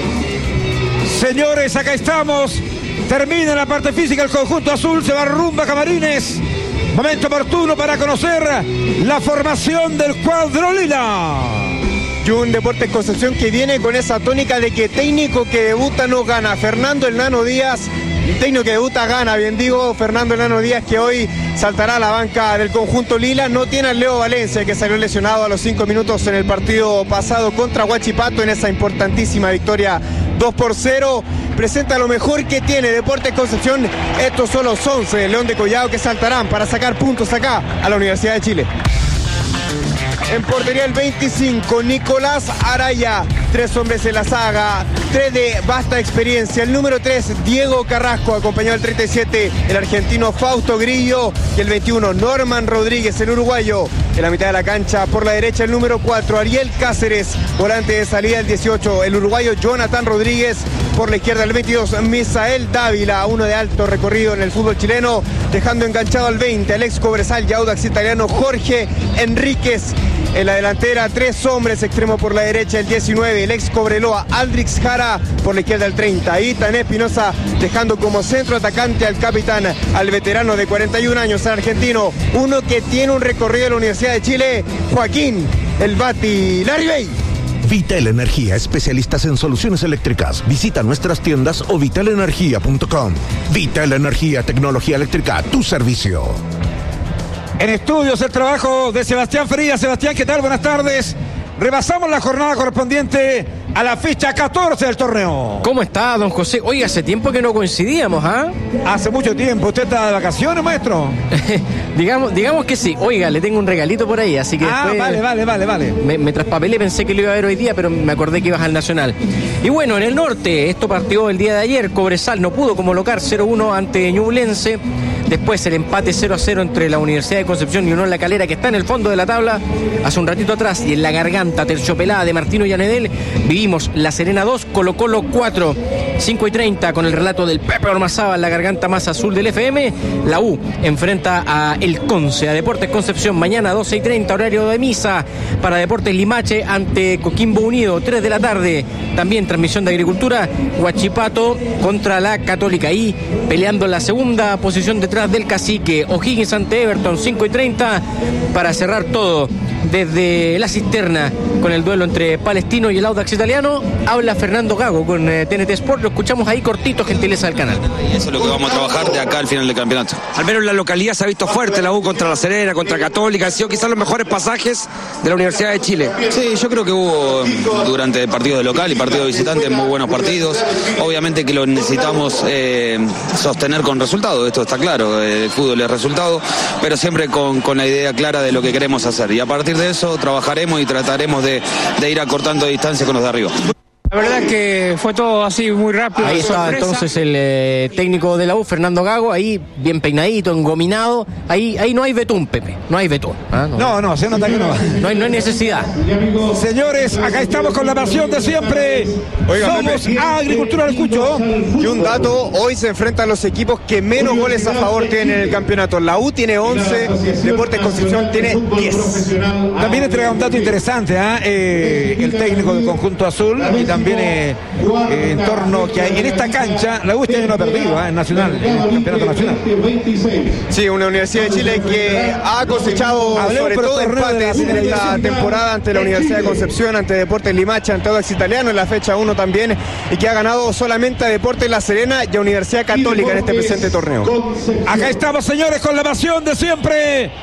Señores, acá estamos. Termina la parte física el conjunto azul, se va rumbo a camarines. Momento oportuno para conocer la formación del cuadro lila. Y un Deportes Concepción que viene con esa tónica de que técnico que debuta no gana. Fernando El Nano Díaz, el técnico que debuta gana, bien digo. Fernando El Nano Díaz, que hoy saltará a la banca del conjunto lila. No tiene a Leo Valencia, que salió lesionado a los cinco minutos en el partido pasado contra Huachipato en esa importantísima victoria dos por cero. Presenta lo mejor que tiene Deportes Concepción. Estos son los once de León de Collado que saltarán para sacar puntos acá a la Universidad de Chile. En portería el veinticinco, Nicolás Araya. Tres hombres en la saga, tres de vasta experiencia. El número tres, Diego Carrasco, acompañado del treinta y siete, el argentino Fausto Grillo. Y el veintiuno, Norman Rodríguez, el uruguayo. En la mitad de la cancha, por la derecha, el número cuatro, Ariel Cáceres. Volante de salida, el dieciocho, el uruguayo Jonathan Rodríguez. Por la izquierda, el veintidós, Misael Dávila, uno de alto recorrido en el fútbol chileno. Dejando enganchado al veinte, el ex Cobresal y Audax italiano Jorge Enríquez. En la delantera, tres hombres, extremo por la derecha, el diecinueve, el ex Cobreloa, Aldrix Jara. Por la izquierda, el treinta, Itán Espinosa, dejando como centro atacante al capitán, al veterano de cuarenta y un años, al argentino, uno que tiene un recorrido en la Universidad de Chile, Joaquín El Bati Larribey. Vital Energía, especialistas en soluciones eléctricas. Visita nuestras tiendas o vital energía punto com. Vital Energía, tecnología eléctrica a tu servicio. En estudios el trabajo de Sebastián Frías. Sebastián, ¿qué tal? Buenas tardes. Rebasamos la jornada correspondiente a la fecha catorce del torneo. ¿Cómo está, don José? Oiga, hace tiempo que no coincidíamos, ¿ah? ¿eh? Hace mucho tiempo. ¿Usted está de vacaciones, maestro? digamos, digamos que sí. Oiga, le tengo un regalito por ahí, así que Ah, después vale, vale, vale, vale. Me, me traspapelé, pensé que lo iba a ver hoy día, pero me acordé que ibas al Nacional. Y bueno, en el norte, esto partió el día de ayer. Cobresal no pudo colocar cero uno ante Ñublense. Después el empate cero a cero entre la Universidad de Concepción y Unión La Calera, que está en el fondo de la tabla hace un ratito atrás. Y en la garganta terciopelada de Martino Llanedel vivimos La Serena dos, Colo Colo cuatro. cinco y treinta con el relato del Pepe Ormazábal, la garganta más azul del F M. La U enfrenta a El Conce, a Deportes Concepción, mañana doce y treinta, horario de misa para Deportes Limache ante Coquimbo Unido, tres de la tarde. También transmisión de Agricultura, Huachipato contra la Católica. Ahí peleando en la segunda posición detrás del Cacique, O'Higgins ante Everton, cinco y treinta para cerrar todo desde la cisterna con el duelo entre Palestino y el Audax italiano. Habla Fernando Gago con eh, T N T Sport. Lo escuchamos ahí cortito, gentileza del canal. Y eso es lo que vamos a trabajar de acá al final del campeonato. Al menos la localidad se ha visto fuerte, la U contra La Serena, contra Católica. Han sido quizás los mejores pasajes de la Universidad de Chile. Sí, yo creo que hubo durante partidos de local y partidos de visitante muy buenos partidos. Obviamente que lo necesitamos eh, sostener con resultados, esto está claro. El fútbol es resultado, pero siempre con, con la idea clara de lo que queremos hacer. Y a partir de eso trabajaremos y trataremos de, de ir acortando distancia con los de arriba. La verdad es que fue todo así muy rápido. Ahí está sorpresa. Entonces el eh, técnico de la U, Fernando Gago, ahí bien peinadito, engominado. Ahí, ahí no hay betún, Pepe. No hay betún. ¿Ah? No, no, no, se nota que no. No hay, no hay necesidad. Señores, acá estamos con la pasión de siempre. Oiga, Somos Pepe. Agricultura, lo escucho. Y un dato, hoy se enfrentan los equipos que menos goles a favor tienen en el campeonato. La U tiene once, Deportes Concepción tiene diez. También entrega un dato interesante, ¿eh? Eh, el técnico del conjunto azul y también también eh, eh, en torno que hay, en esta cancha la U este año no ha perdido, ¿eh? En Nacional, en el campeonato nacional. Sí, una Universidad de Chile que ha cosechado Hablemos sobre todo empates en esta temporada ante la Universidad de Concepción, ante Deportes Limache, ante Audax Italiano en la fecha uno también, y que ha ganado solamente a Deportes La Serena y a Universidad Católica en este presente torneo. Acá estamos, señores, con la pasión de siempre,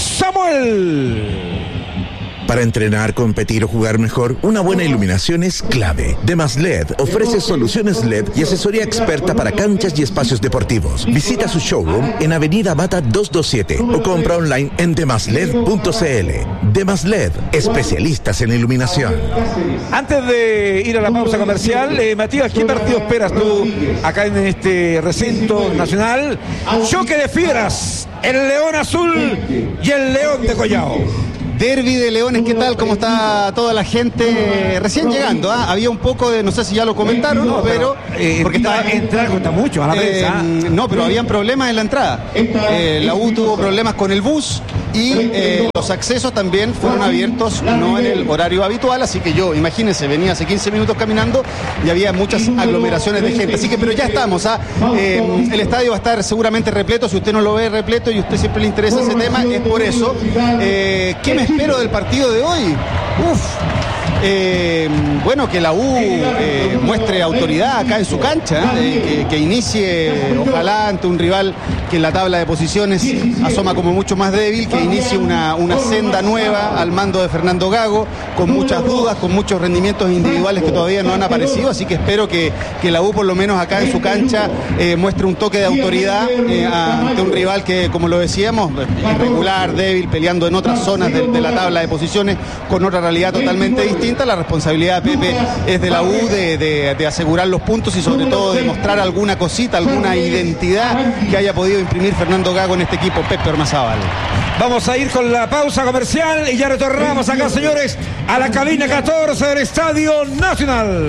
Samuel. Para entrenar, competir o jugar mejor, una buena iluminación es clave. Demas L E D ofrece soluciones L E D y asesoría experta para canchas y espacios deportivos. Visita su showroom en Avenida Mata doscientos veintisiete o compra online en demasled punto cl. Demas L E D, especialistas en iluminación. Antes de ir a la pausa comercial, eh, Matías, ¿qué partido esperas tú acá en este recinto nacional? Choque de fieras, el León Azul y el León de Collao. Derby de Leones, ¿qué tal? ¿Cómo está toda la gente? Recién llegando, ¿ah? Había un poco de, no sé si ya lo comentaron, no, pero, eh, porque estaba entrar cuesta mucho a la prensa. Eh, no, pero habían problemas en la entrada. Eh, la U tuvo problemas con el bus y eh, los accesos también fueron abiertos no en el horario habitual, así que yo, imagínense, venía hace quince minutos caminando y había muchas aglomeraciones de gente. Así que, pero ya estamos, ¿ah? Eh, el estadio va a estar seguramente repleto. Si usted no lo ve repleto y a usted siempre le interesa ese tema, es por eso. Eh, ¿Qué me espero del partido de hoy? Uf. Eh, bueno, que la U eh, muestre autoridad acá en su cancha, eh, que, que inicie, ojalá ante un rival que en la tabla de posiciones asoma como mucho más débil, que inicie una, una senda nueva al mando de Fernando Gago, con muchas dudas, con muchos rendimientos individuales que todavía no han aparecido, así que espero que, que la U por lo menos acá en su cancha eh, muestre un toque de autoridad eh, ante un rival que, como lo decíamos, irregular, débil, peleando en otras zonas de, de la tabla de posiciones con otra realidad totalmente distinta. La responsabilidad de Pepe es de la U de, de, de asegurar los puntos y sobre todo de mostrar alguna cosita, alguna identidad que haya podido imprimir Fernando Gago en este equipo Pepe Ormazábal. Vamos a ir con la pausa comercial y ya retornamos acá, señores, a la cabina catorce del Estadio Nacional.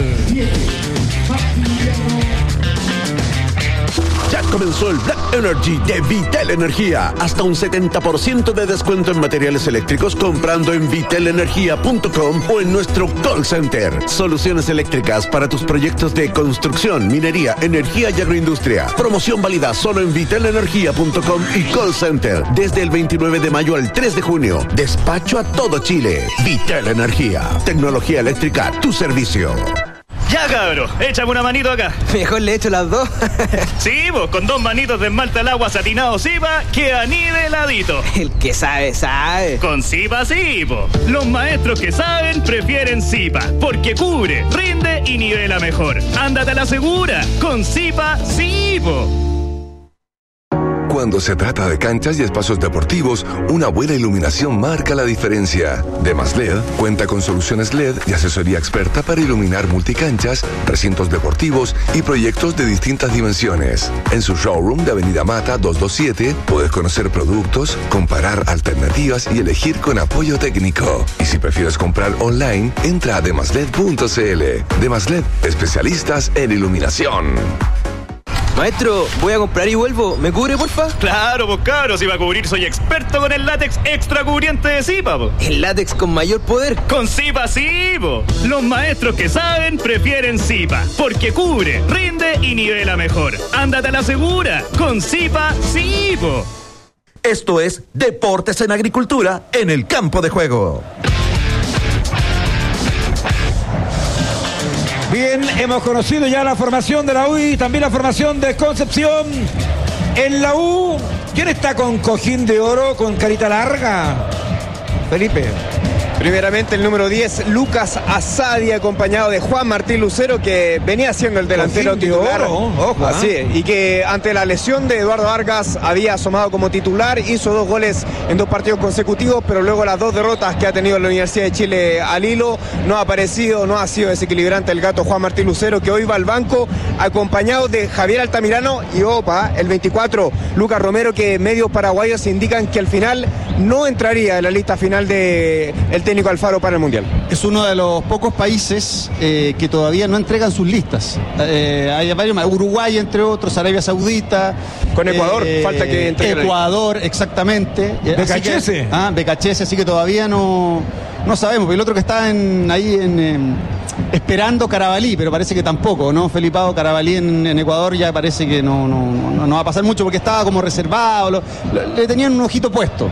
Ya comenzó el Black Energy de Vitel Energía. Hasta un setenta por ciento de descuento en materiales eléctricos comprando en vitel energía punto com o en nuestro call center. Soluciones eléctricas para tus proyectos de construcción, minería, energía y agroindustria. Promoción válida solo en vitel energía punto com y call center. Desde el veintinueve de mayo al tres de junio. Despacho a todo Chile. Vitel Energía. Tecnología eléctrica a tu servicio. Ya, cabro, échame una manito acá. Mejor le echo las dos. Sí, vos, con dos manitos de esmalte al agua satinado Zipa, queda niveladito. El que sabe, sabe. Con Zipa, sí, po. Los maestros que saben prefieren Zipa, porque cubre, rinde y nivela mejor. Ándate a la segura, con Zipa, sí, po. Cuando se trata de canchas y espacios deportivos, una buena iluminación marca la diferencia. Demas L E D cuenta con soluciones L E D y asesoría experta para iluminar multicanchas, recintos deportivos y proyectos de distintas dimensiones. En su showroom de Avenida Mata doscientos veintisiete puedes conocer productos, comparar alternativas y elegir con apoyo técnico. Y si prefieres comprar online, entra a demasled punto cl. Demas L E D, especialistas en iluminación. Maestro, voy a comprar y vuelvo. ¿Me cubre, porfa? Claro, pues cabros, si va a cubrir soy experto con el látex extra cubriente de Zipa, po. ¿El látex con mayor poder? Con Zipa, sí, po. Los maestros que saben prefieren Zipa, porque cubre, rinde y nivela mejor. Ándate a la segura, con Zipa, sí, po. Esto es Deportes en Agricultura en el campo de juego. Bien, hemos conocido ya la formación de la U y también la formación de Concepción. En la U, ¿quién está con cojín de oro, con carita larga? Felipe. Primeramente el número diez, Lucas Asadi, acompañado de Juan Martín Lucero, que venía siendo el delantero titular. Oro, ojo, Así es, y que ante la lesión de Eduardo Vargas había asomado como titular, hizo dos goles en dos partidos consecutivos, pero luego las dos derrotas que ha tenido la Universidad de Chile al hilo, no ha aparecido, no ha sido desequilibrante el gato Juan Martín Lucero, que hoy va al banco, acompañado de Javier Altamirano y opa, el veinticuatro, Lucas Romero, que medios paraguayos indican que al final no entraría en la lista final de el técnico Alfaro para el Mundial. Es uno de los pocos países eh, que todavía no entregan sus listas. Eh, hay varios más, Uruguay entre otros, Arabia Saudita. Con Ecuador, eh, falta que entregue. Ecuador, exactamente. Becachese. Ah, Becachese, así que todavía no, no sabemos. El otro que está en, ahí en, en, esperando Carabalí, pero parece que tampoco, ¿no? Felipao Carabalí en, en Ecuador ya parece que no, no, no, no va a pasar mucho porque estaba como reservado, lo, lo, le tenían un ojito puesto.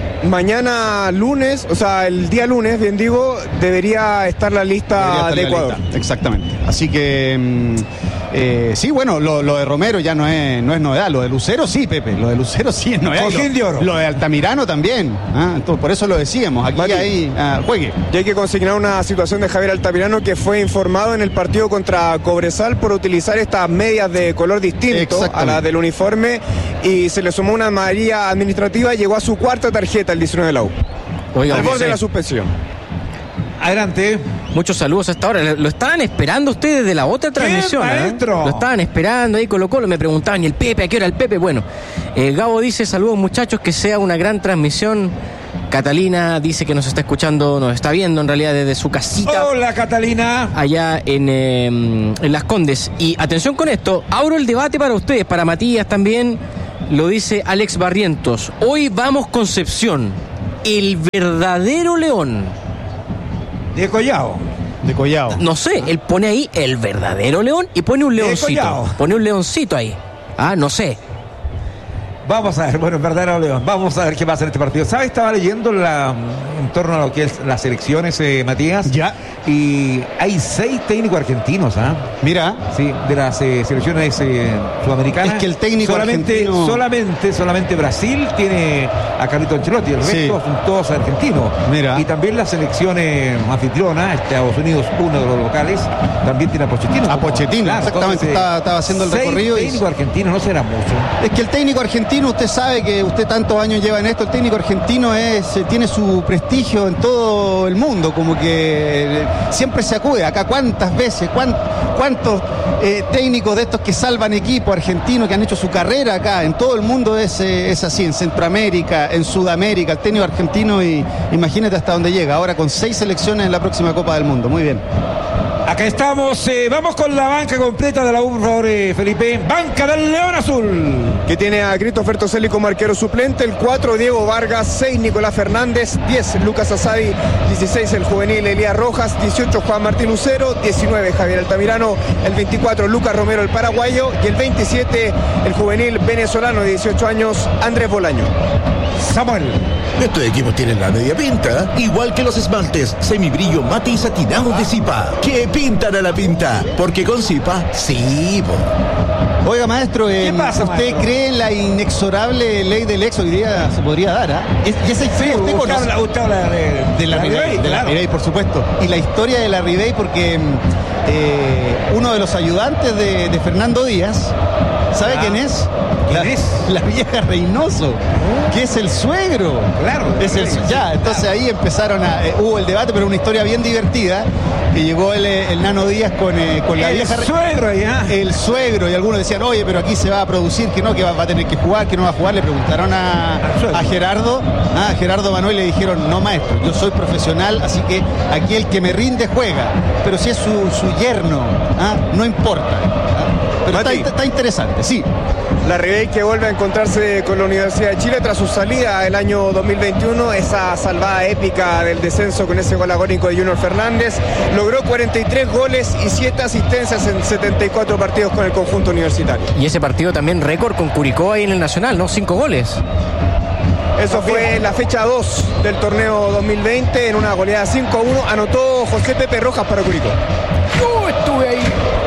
Mañana lunes, o sea, el día lunes, bien digo, debería estar la lista estar de la Ecuador. Lista. Exactamente. Así que, eh, sí, bueno, lo, lo de Romero ya no es, no es novedad. Lo de Lucero sí, Pepe. Lo de Lucero sí es novedad. Cojín de oro. Lo de Altamirano también. ¿Ah? Entonces, por eso lo decíamos. Aquí Mati, ahí, ah, juegue. Y hay que consignar una situación de Javier Altamirano que fue informado en el partido contra Cobresal por utilizar estas medias de color distinto a la del uniforme y se le sumó una amarilla administrativa y llegó a su cuarta tarjeta el diecinueve de la U. Oiga, al borde sí. de la suspensión. Adelante. Muchos saludos hasta ahora. Lo estaban esperando ustedes de la otra transmisión. ¿eh? Maestro? Lo estaban esperando ahí, Colo Colo. Me preguntaban, ¿y el Pepe? ¿A qué hora el Pepe? Bueno, eh, Gabo dice, saludos muchachos, que sea una gran transmisión. Catalina dice que nos está escuchando, nos está viendo en realidad desde su casita. Hola, Catalina. Allá en, eh, en Las Condes. Y atención con esto, abro el debate para ustedes, para Matías también. Lo dice Alex Barrientos. Hoy vamos Concepción. El verdadero León. De Collao. De Collao. No sé, él pone ahí el verdadero León y pone un leoncito. Collao. Pone un leoncito ahí. Ah, no sé. Vamos a ver, bueno, en verdadero León. Vamos a ver qué pasa en este partido. ¿Sabes? Estaba leyendo la, en torno a lo que es las elecciones, eh, Matías. Ya. Y hay seis técnicos argentinos, ¿ah? Mira. Sí, de las eh, selecciones eh, sudamericanas. Es que el técnico solamente, argentino... Solamente, solamente Brasil tiene a Carlito Ancelotti. El Sí. resto son todos argentinos. Mira. Y también las selecciones anfitrionas, Estados Unidos, uno de los locales, también tiene a Pochettino. A Pochettino, Claro, exactamente. entonces, eh, estaba, estaba haciendo el seis recorrido. y- técnicos argentinos, no será mucho. Es que el técnico argentino, usted sabe que usted tantos años lleva en esto, el técnico argentino es eh, tiene su prestigio en todo el mundo, como que eh, siempre se acude. Acá cuántas veces, cuán- cuántos eh, técnicos de estos que salvan equipos argentinos que han hecho su carrera acá, en todo el mundo es, eh, es así, en Centroamérica, en Sudamérica, el técnico argentino, y imagínate hasta dónde llega, ahora con seis selecciones en la próxima Copa del Mundo. Muy bien. Acá estamos, eh, vamos con la banca completa de la U, por favor, eh, Felipe. Banca del León Azul. Que tiene a Christopher Toselli como arquero suplente, el cuatro Diego Vargas, seis Nicolás Fernández, diez Lucas Asadi, dieciséis el juvenil Elías Rojas, dieciocho Juan Martín Lucero, diecinueve Javier Altamirano, el veinticuatro Lucas Romero el paraguayo y el veintisiete el juvenil venezolano de dieciocho años Andrés Bolaño. Samuel. Estos equipos tienen la media pinta, igual que los esmaltes semibrillo mate y satinados de Zipa, que pintan a la pinta, porque con Zipa, sí, po. Oiga, maestro, eh, pasa, ¿usted maestro? cree en la inexorable ley del ex? Hoy día se podría dar, ¿ah? Es- Y esa historia usted usted conoce. habla, usted habla de, De la Ribey, de la claro. Ribey, por supuesto. Y la historia de la Ribey, porque mm, eh, uno de los ayudantes de, de Fernando Díaz, ¿sabe Ah. quién es? ¿Quién la, es? la vieja Reynoso, que es el suegro. Claro, Es el, sí, ya, entonces ahí empezaron a. eh, hubo el debate, pero una historia bien divertida. Que llegó el, eh, el Nano Díaz con, eh, con la El vieja Re- suegro ya. el suegro, y algunos decían, oye, pero aquí se va a producir, que no, que va, va a tener que jugar, que no va a jugar. Le preguntaron a, Al suegro. a Gerardo, ah, a Gerardo Manuel, le dijeron, no, maestro, yo soy profesional, así que aquí el que me rinde juega. Pero si es su, su yerno, ah, no importa. Ah, pero está, Mati. está interesante, sí. La Ribey que vuelve a encontrarse con la Universidad de Chile tras su salida el año dos mil veintiuno, esa salvada épica del descenso con ese gol agónico de Junior Fernández, logró cuarenta y tres goles y siete asistencias en setenta y cuatro partidos con el conjunto universitario. Y ese partido también récord con Curicó ahí en el Nacional, ¿no? Cinco goles. Eso fue la fecha dos del torneo dos mil veinte, en una goleada cinco a uno, anotó José Pepe Rojas para Curicó. Yo estuve ahí.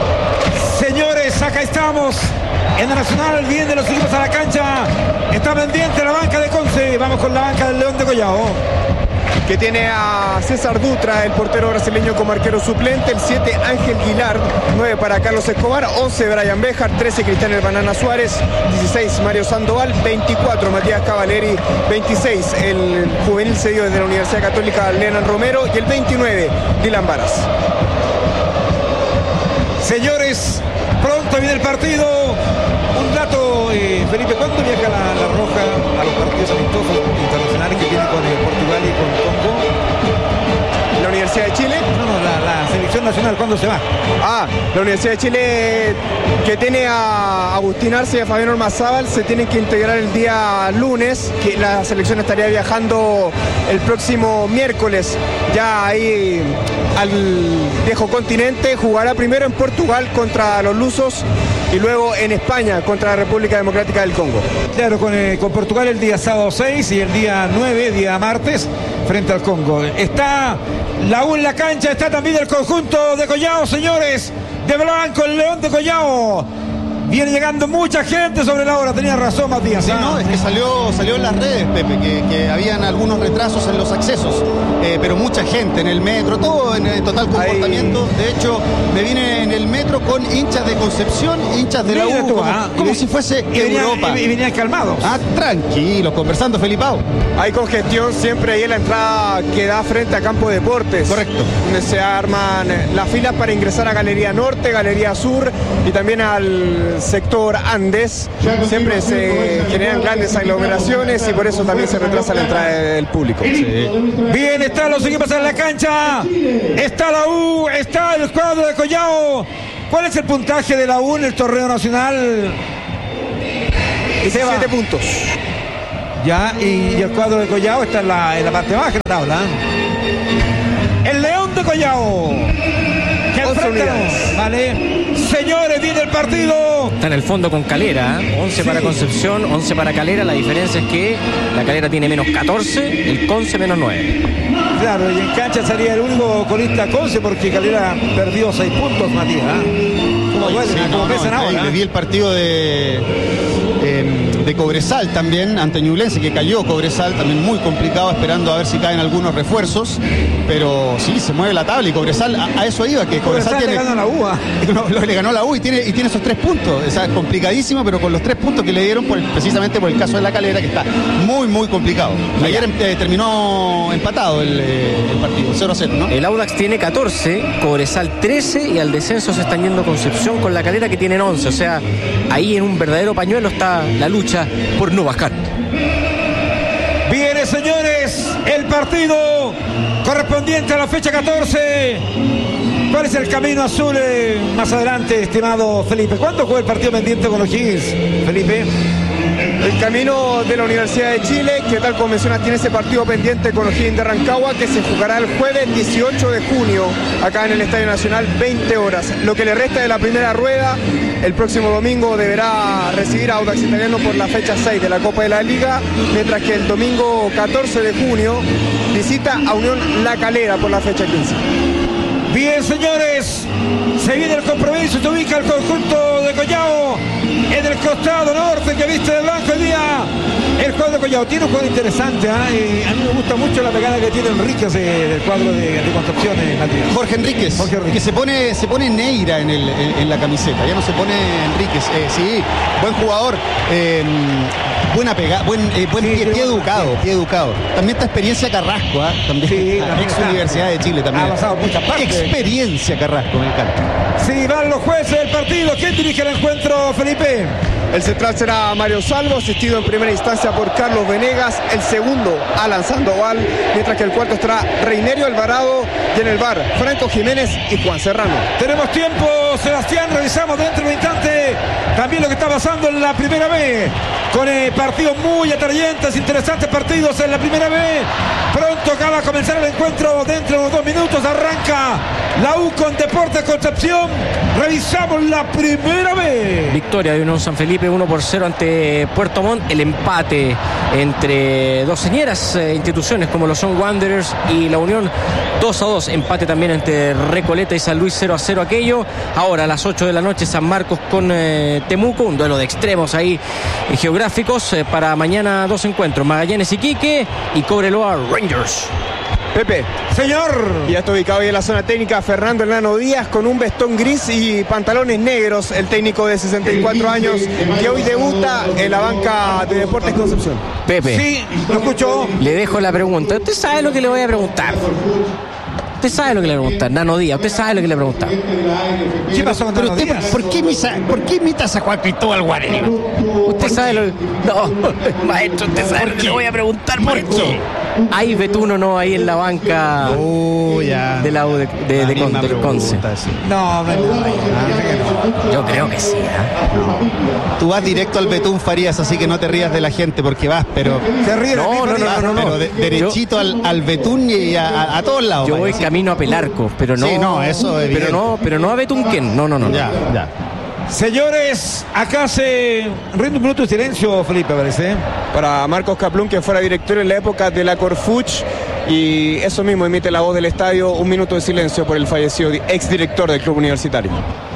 Señores, acá estamos en el Nacional, bien de los equipos a la cancha. Está pendiente la banca de Conce. Vamos con la banca del León de Collao. Que tiene a César Dutra, el portero brasileño, como arquero suplente, el siete Ángel Guilar, nueve para Carlos Escobar, once Brian Bejar, trece Cristian El Banana Suárez, dieciséis Mario Sandoval, veinticuatro Matías Cavaleri, veintiséis el juvenil cedido desde la Universidad Católica Leonel Romero y el veintinueve Dylan Varas. Señores, pronto viene el partido. Un dato, eh, Felipe, ¿cuándo viaja la, la Roja a los partidos amistosos internacionales que tiene con eh, Portugal y con Congo? La Universidad de Chile. No, no, la, la selección nacional, ¿cuándo se va? Ah, la Universidad de Chile, que tiene a Agustín Arce y a Fabián Ormazábal, se tienen que integrar el día lunes, que la selección estaría viajando el próximo miércoles, ya ahí al viejo continente. Jugará primero en Portugal contra los lusos y luego en España contra la República Democrática del Congo. Claro, con, eh, con Portugal el día sábado seis y el día nueve, día martes, frente al Congo. Está la U en la cancha, está también el conjunto de Collao, señores, de blanco, el León de Collao. Viene llegando mucha gente sobre la hora, tenía razón Matías. Sí, no, es que salió, salió en las redes, Pepe, que, que habían algunos retrasos en los accesos, eh, pero mucha gente en el metro, todo en el total comportamiento. Ahí. De hecho, me vine en el metro con hinchas de Concepción, hinchas de la U, tú, como, ah, como y, si fuese y Europa. Venían, y venían calmados. Ah, tranquilos, conversando, Felipao. Hay congestión siempre ahí en la entrada que da frente a Campo Deportes. Correcto. Donde se arman las filas para ingresar a Galería Norte, Galería Sur y también al sector Andes. Siempre se generan grandes aglomeraciones y por eso también se retrasa la entrada del público. Sí. Bien, están los equipos en la cancha. Está la U, está el cuadro de Collao. ¿Cuál es el puntaje de la U en el torneo nacional? diecisiete puntos. Ya, y, y el cuadro de Collao está en la, en la parte baja de la tabla. El León de Collao. Que enfrenta, vale. Señores, viene el partido. Está en el fondo con Calera, ¿eh? once sí. para Concepción, once para Calera. La diferencia es que la Calera tiene menos catorce, el Conce menos nueve. Claro, y en cancha sería el único colista Conce porque Calera perdió seis puntos, Matías. ¿eh? ¿Cómo duele? Sí, ¿Cómo no, pesan no, ahora? Le vi el partido de... Eh, de Cobresal también, ante Ñublense, que cayó Cobresal, también muy complicado, esperando a ver si caen algunos refuerzos, pero sí, se mueve la tabla y Cobresal, a, a eso iba, que Cobresal, Cobresal tiene, le ganó la U, no, lo, le ganó la U y tiene, y tiene esos tres puntos, o sea, complicadísimo, pero con los tres puntos que le dieron por, precisamente por el caso de la Calera, que está muy, muy complicado. Ayer eh, terminó empatado el, eh, el partido, cero a cero, ¿no? El Audax tiene catorce, Cobresal trece y al descenso se están yendo Concepción con la Calera que tienen once, o sea, ahí en un verdadero pañuelo está la lucha por no bajar. Viene, señores, el partido correspondiente a la fecha catorce. ¿Cuál es el camino azul eh, más adelante, estimado Felipe? ¿Cuándo juega el partido pendiente con O'Higgins, Felipe? El camino de la Universidad de Chile, que tal como mencionas tiene ese partido pendiente con O'Higgins de Rancagua, que se jugará el jueves dieciocho de junio acá en el Estadio Nacional, veinte horas. Lo que le resta de la primera rueda, el próximo domingo deberá recibir a Audax Italiano por la fecha seis de la Copa de la Liga, mientras que el domingo catorce de junio visita a Unión La Calera por la fecha quince. Bien, señores, se viene el compromiso, se ubica el conjunto de Collao en el costado norte que viste de blanco el día. El cuadro de Collao tiene un juego interesante, ¿eh? A mí me gusta mucho la pegada que tiene Enríquez eh, del cuadro de, de Concepción, eh, Matías. Jorge Enríquez, Jorge Enríquez, que se pone, se pone Neira en, el, en, en la camiseta, ya no se pone Enríquez. Eh, sí, buen jugador, eh, buena pegada, buen, eh, buen sí, pie, pie educado, pie educado. También está Experiencia Carrasco, ¿eh? También, sí, la ex Universidad de Chile también. Ha pasado muchas partes. Experiencia Carrasco, me encanta. Sí, van los jueces del partido. ¿Quién dirige el encuentro, Felipe? El central será Mario Salvo, asistido en primera instancia por Carlos Venegas. El segundo, Alan Sandoval. Mientras que el cuarto estará Reinerio Alvarado. Y en el bar, Franco Jiménez y Juan Serrano. Tenemos tiempo, Sebastián. Revisamos dentro de un instante también lo que está pasando en la primera B. Con eh, partidos muy atrayentes, interesantes partidos en la primera B. Pronto acaba de comenzar el encuentro. Dentro de unos dos minutos arranca la U con Deportes Concepción. Revisamos la primera B. Victoria de Unión San Felipe uno por cero ante Puerto Montt. El empate entre dos señeras eh, instituciones como lo son Wanderers y la Unión, dos a dos. Empate también entre Recoleta y San Luis, cero a cero aquello. Ahora a las ocho de la noche San Marcos con eh, Temuco, un duelo de extremos ahí eh, geográficos. Eh, para mañana dos encuentros, Magallanes Iquique y Cobreloa Rangers. Pepe. Señor. Ya está ubicado ahí en la zona técnica Fernando Hernano Díaz con un vestón gris y pantalones negros, el técnico de sesenta y cuatro años que hoy debuta en la banca de Deportes Concepción. Pepe. Sí, lo escucho. Le dejo la pregunta. ¿Usted sabe lo que le voy a preguntar? Usted sabe lo que le voy a preguntar, Nano Díaz. Usted sabe lo que le voy a preguntar. ¿Qué pasó con Nano Díaz? ¿Por qué, misa, ¿Por qué imitas a Juan Cristóbal Guarelli? Usted sabe lo que... No, maestro, usted sabe lo que le voy a preguntar, maestro. ¿Hay Betún o no ahí en la banca uh, ya. de la U de, de, de, Con, del Conce? Sí. No, no, no, no. Yo creo que sí. ¿eh? No. Tú vas directo al Betún Farías, así que no te rías de la gente porque vas, pero. Se ríe no, no, no, no, no, no. Pero de, derechito yo, al, al Betún y a, a, a todos lados. Yo vaya, voy ¿sí? camino a Pelarco, pero no. Sí, no, eso es pero no, pero no a Betunquén. No, no, no. Ya, no. ya. Señores, acá se rinde un minuto de silencio, Felipe, parece. Para Marcos Kaplún, que fuera director en la época de la Corfuch, y eso mismo emite la voz del estadio, un minuto de silencio por el fallecido exdirector del club universitario.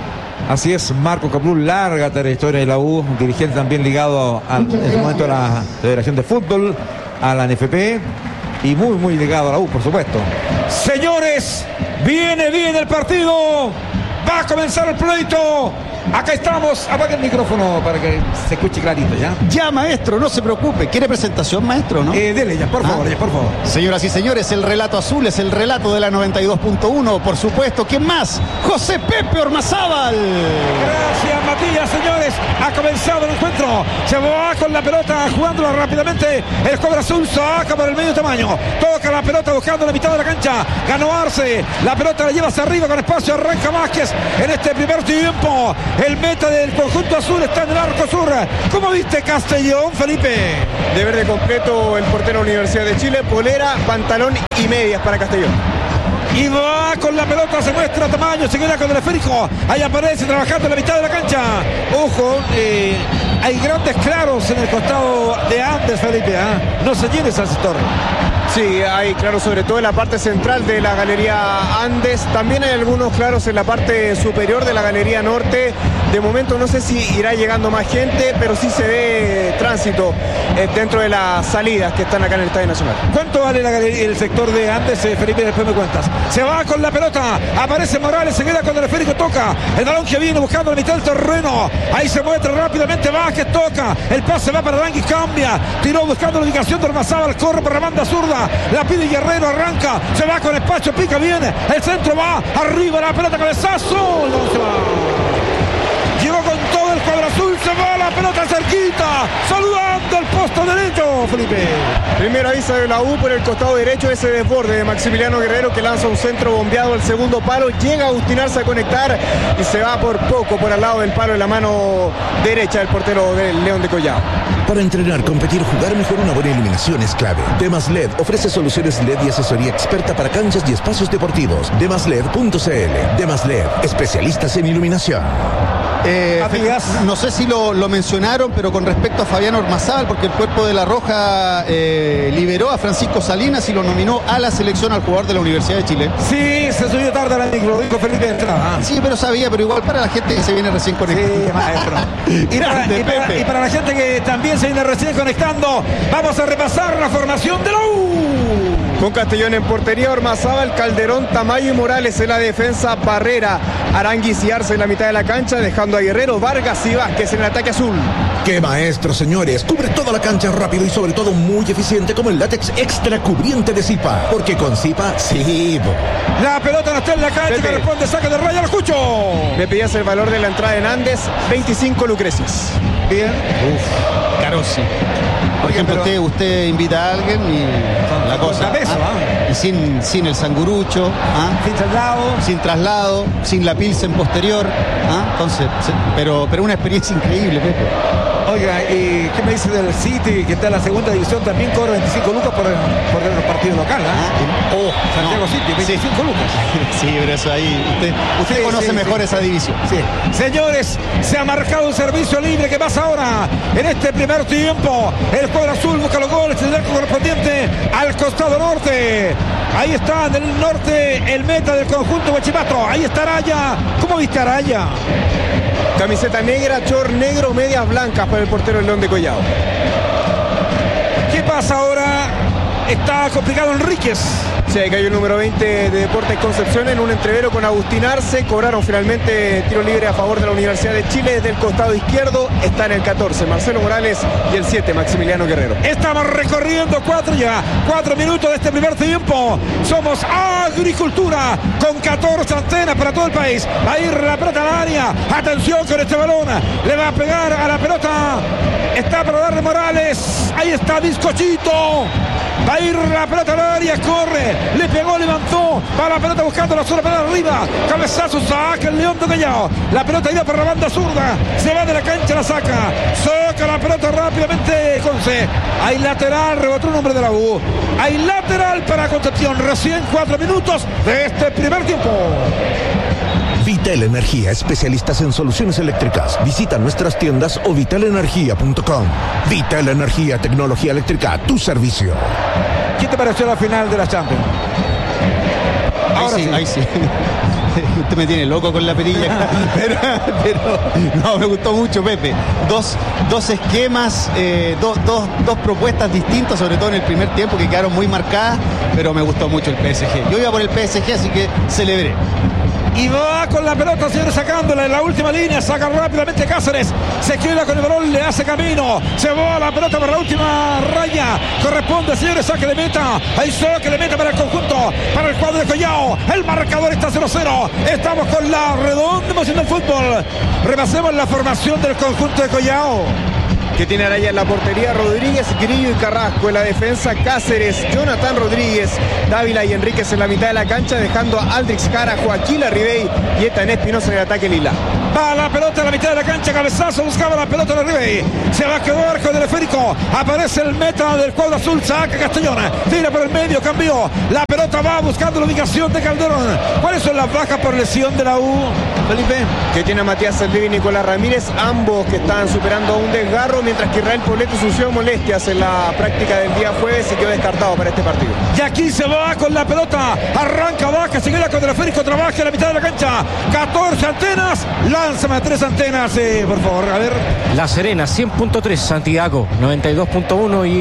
Así es, Marco Kaplún, larga trayectoria de la U, dirigente también ligado a, en su momento a la Federación de Fútbol, a la N F P y muy, muy ligado a la U, por supuesto. Señores, viene bien el partido, va a comenzar el pleito. Acá estamos, apaga el micrófono para que se escuche clarito, ¿ya? Ya, maestro, no se preocupe. ¿Quiere presentación, maestro, no? Eh, dele ya, por favor, ah. ya, por favor. Señoras y señores, el relato azul es el relato de la noventa y dos punto uno, por supuesto. ¿Quién más? José Pepe Ormazábal. Gracias, Matías, señores. Ha comenzado el encuentro. Se va con la pelota, jugándola rápidamente. El Cobra Azul saca por el medio tamaño. Toca la pelota buscando la mitad de la cancha. Ganó Arce. La pelota la lleva hacia arriba con espacio. Arranca Vázquez en este primer tiempo. El meta del conjunto azul está en el arco sur. ¿Cómo viste Castellón, Felipe? De verde completo el portero de la Universidad de Chile. Polera, pantalón y medias para Castellón. Y va con la pelota, se muestra tamaño, se queda con el esférico. Ahí aparece trabajando en la mitad de la cancha. Ojo, eh, hay grandes claros en el costado de Andes, Felipe. ¿eh? No se llene ese sector. Sí, hay claros sobre todo en la parte central de la Galería Andes. También hay algunos claros en la parte superior de la Galería Norte. De momento no sé si irá llegando más gente, pero sí se ve tránsito eh, dentro de las salidas que están acá en el Estadio Nacional. ¿Cuánto vale la galería, el sector de Andes, eh, Felipe? Después me cuentas. Se va con la pelota, aparece Morales, se queda cuando el esférico toca. El balón que viene buscando la mitad del terreno. Ahí se muestra rápidamente Vázquez, toca. El pase va para Arangui, cambia. Tiró buscando la ubicación de Ormazábal, corre por la banda zurda. La pide Guerrero, arranca, se va con espacio, pica bien, el centro va, arriba la pelota, cabezazo, no se va. Llegó con todo el cuadro azul, se va la pelota cerquita, saludando el posto derecho, Felipe. Primero avisa de la U por el costado derecho, ese desborde de Maximiliano Guerrero que lanza un centro bombeado al segundo palo, llega a Agustinarse a conectar y se va por poco por al lado del palo en la mano derecha del portero del León de Collao. Para entrenar, competir, jugar mejor, una buena iluminación es clave. Demas L E D ofrece soluciones L E D y asesoría experta para canchas y espacios deportivos. demas led punto c l. Demas L E D, especialistas en iluminación. Eh, no sé si lo, lo mencionaron, pero con respecto a Fabián Ormazábal, porque el cuerpo de La Roja eh, liberó a Francisco Salinas y lo nominó a la selección al jugador de la Universidad de Chile. Sí, se subió tarde a la micro, dijo Felipe entrada. Sí, pero sabía, pero igual para la gente que se viene recién conectando. Sí, maestro. y, para, y, para, y para la gente que también se viene recién conectando, vamos a repasar la formación de la U. Con Castellón en portería, Ormazábal, Calderón, Tamayo y Morales en la defensa, Barrera, Aranguis y Arce en la mitad de la cancha, dejando a Guerrero, Vargas y Vázquez en el ataque azul. ¡Qué maestro, señores! Cubre toda la cancha rápido y sobre todo muy eficiente como el látex extra cubriente de Zipa. Porque con Zipa, sí. La pelota no está en la cancha, Pepe. Corresponde saque de raya, lo escucho. Me pedías el valor de la entrada en Andes, veinticinco lucrecias. Bien. Uf, caro sí. Por Oye, ejemplo, pero... usted, usted invita a alguien y la cosa. Peso, ¿ah? Y sin, sin el sangurucho, ¿ah? Sin traslado. Sin traslado, sin la pilsen posterior. ¿Ah? Entonces, pero, pero una experiencia increíble, Pepe. Oiga, ¿y qué me dice del City, que está en la segunda división? También cobra veinticinco lucas por el, por el partido local, ¿eh? ¿Ah? Oh, Santiago no. City, veinticinco sí. lucas. Sí, pero eso ahí, usted, usted sí, conoce sí, mejor sí. esa división. Sí. Señores, se ha marcado un servicio libre que pasa ahora en este primer tiempo. El cuadro azul busca los goles, el arco correspondiente al costado norte. Ahí está, en el norte, el meta del conjunto Huachipato. Ahí está Araya. ¿Cómo viste Araya? Camiseta negra, short negro, medias blancas para el portero del León de Collao. ¿Qué pasa ahora? Está complicado Enríquez. Sí, cayó el número veinte de Deportes Concepción en un entrevero con Agustín Arce. Cobraron finalmente tiro libre a favor de la Universidad de Chile desde el costado izquierdo. Está en el catorce Marcelo Morales y el siete Maximiliano Guerrero. Estamos recorriendo cuatro ya, cuatro minutos de este primer tiempo. Somos Agricultura con catorce antenas para todo el país. Va a ir la pelota al área. Atención con este balón. Le va a pegar a la pelota. Está para darle Morales. Ahí está Bizcochito. Va a ir la pelota al área, corre, le pegó, levantó, va la pelota buscando la zona para arriba, cabezazo, saca el León de Callao, la pelota iba por la banda zurda, se va de la cancha, la saca, saca la pelota rápidamente Conce, hay lateral, rebotó un hombre de la U, hay lateral para Concepción, recién cuatro minutos de este primer tiempo. Vitel Energía, especialistas en soluciones eléctricas. Visita nuestras tiendas o vitel energía punto com. Vitel Energía, tecnología eléctrica a tu servicio. ¿Qué te pareció la final de la Champions? Ahora ahí sí, sí. Ahí sí. Usted me tiene loco con la perilla. pero, pero no, me gustó mucho, Pepe. Dos, dos esquemas, eh, dos, dos, dos propuestas distintas, sobre todo en el primer tiempo, que quedaron muy marcadas, pero me gustó mucho el P S G. Yo iba por el P S G, así que celebré. Y va con la pelota, señores, sacándola en la última línea, saca rápidamente Cáceres, se queda con el balón, le hace camino, se va la pelota para la última raya, corresponde, señores, saque de meta, hay saque de meta para el conjunto, para el cuadro de Collao, el marcador está cero cero, estamos con la redonda emoción del fútbol, repasemos la formación del conjunto de Collao. Que tiene Araya en la portería, Rodríguez, Grillo y Carrasco. En la defensa, Cáceres, Jonathan Rodríguez, Dávila y Enríquez en la mitad de la cancha, dejando a Aldrix Jara, Joaquín Larribey y Ethan Espinosa en el ataque lila. Va la pelota en la mitad de la cancha, cabezazo, buscaba la pelota de Larribey, se va a quedar con el esférico, aparece el meta del cuadro azul, saca Castellón, tira por el medio, cambió, la pelota va buscando la ubicación de Calderón. ¿Cuáles son las bajas por lesión de la U, Felipe? Que tiene a Matías Saldivia y Nicolás Ramírez, ambos que están superando un desgarro, mientras que Israel Poblete sufrió molestias en la práctica del día jueves y quedó descartado para este partido. Y aquí se va con la pelota, arranca, baja, se queda con el esférico, trabaja en la mitad de la cancha, catorce antenas, lánzame tres antenas, eh, por favor, a ver. La Serena, cien punto tres, Santiago, noventa y dos punto uno y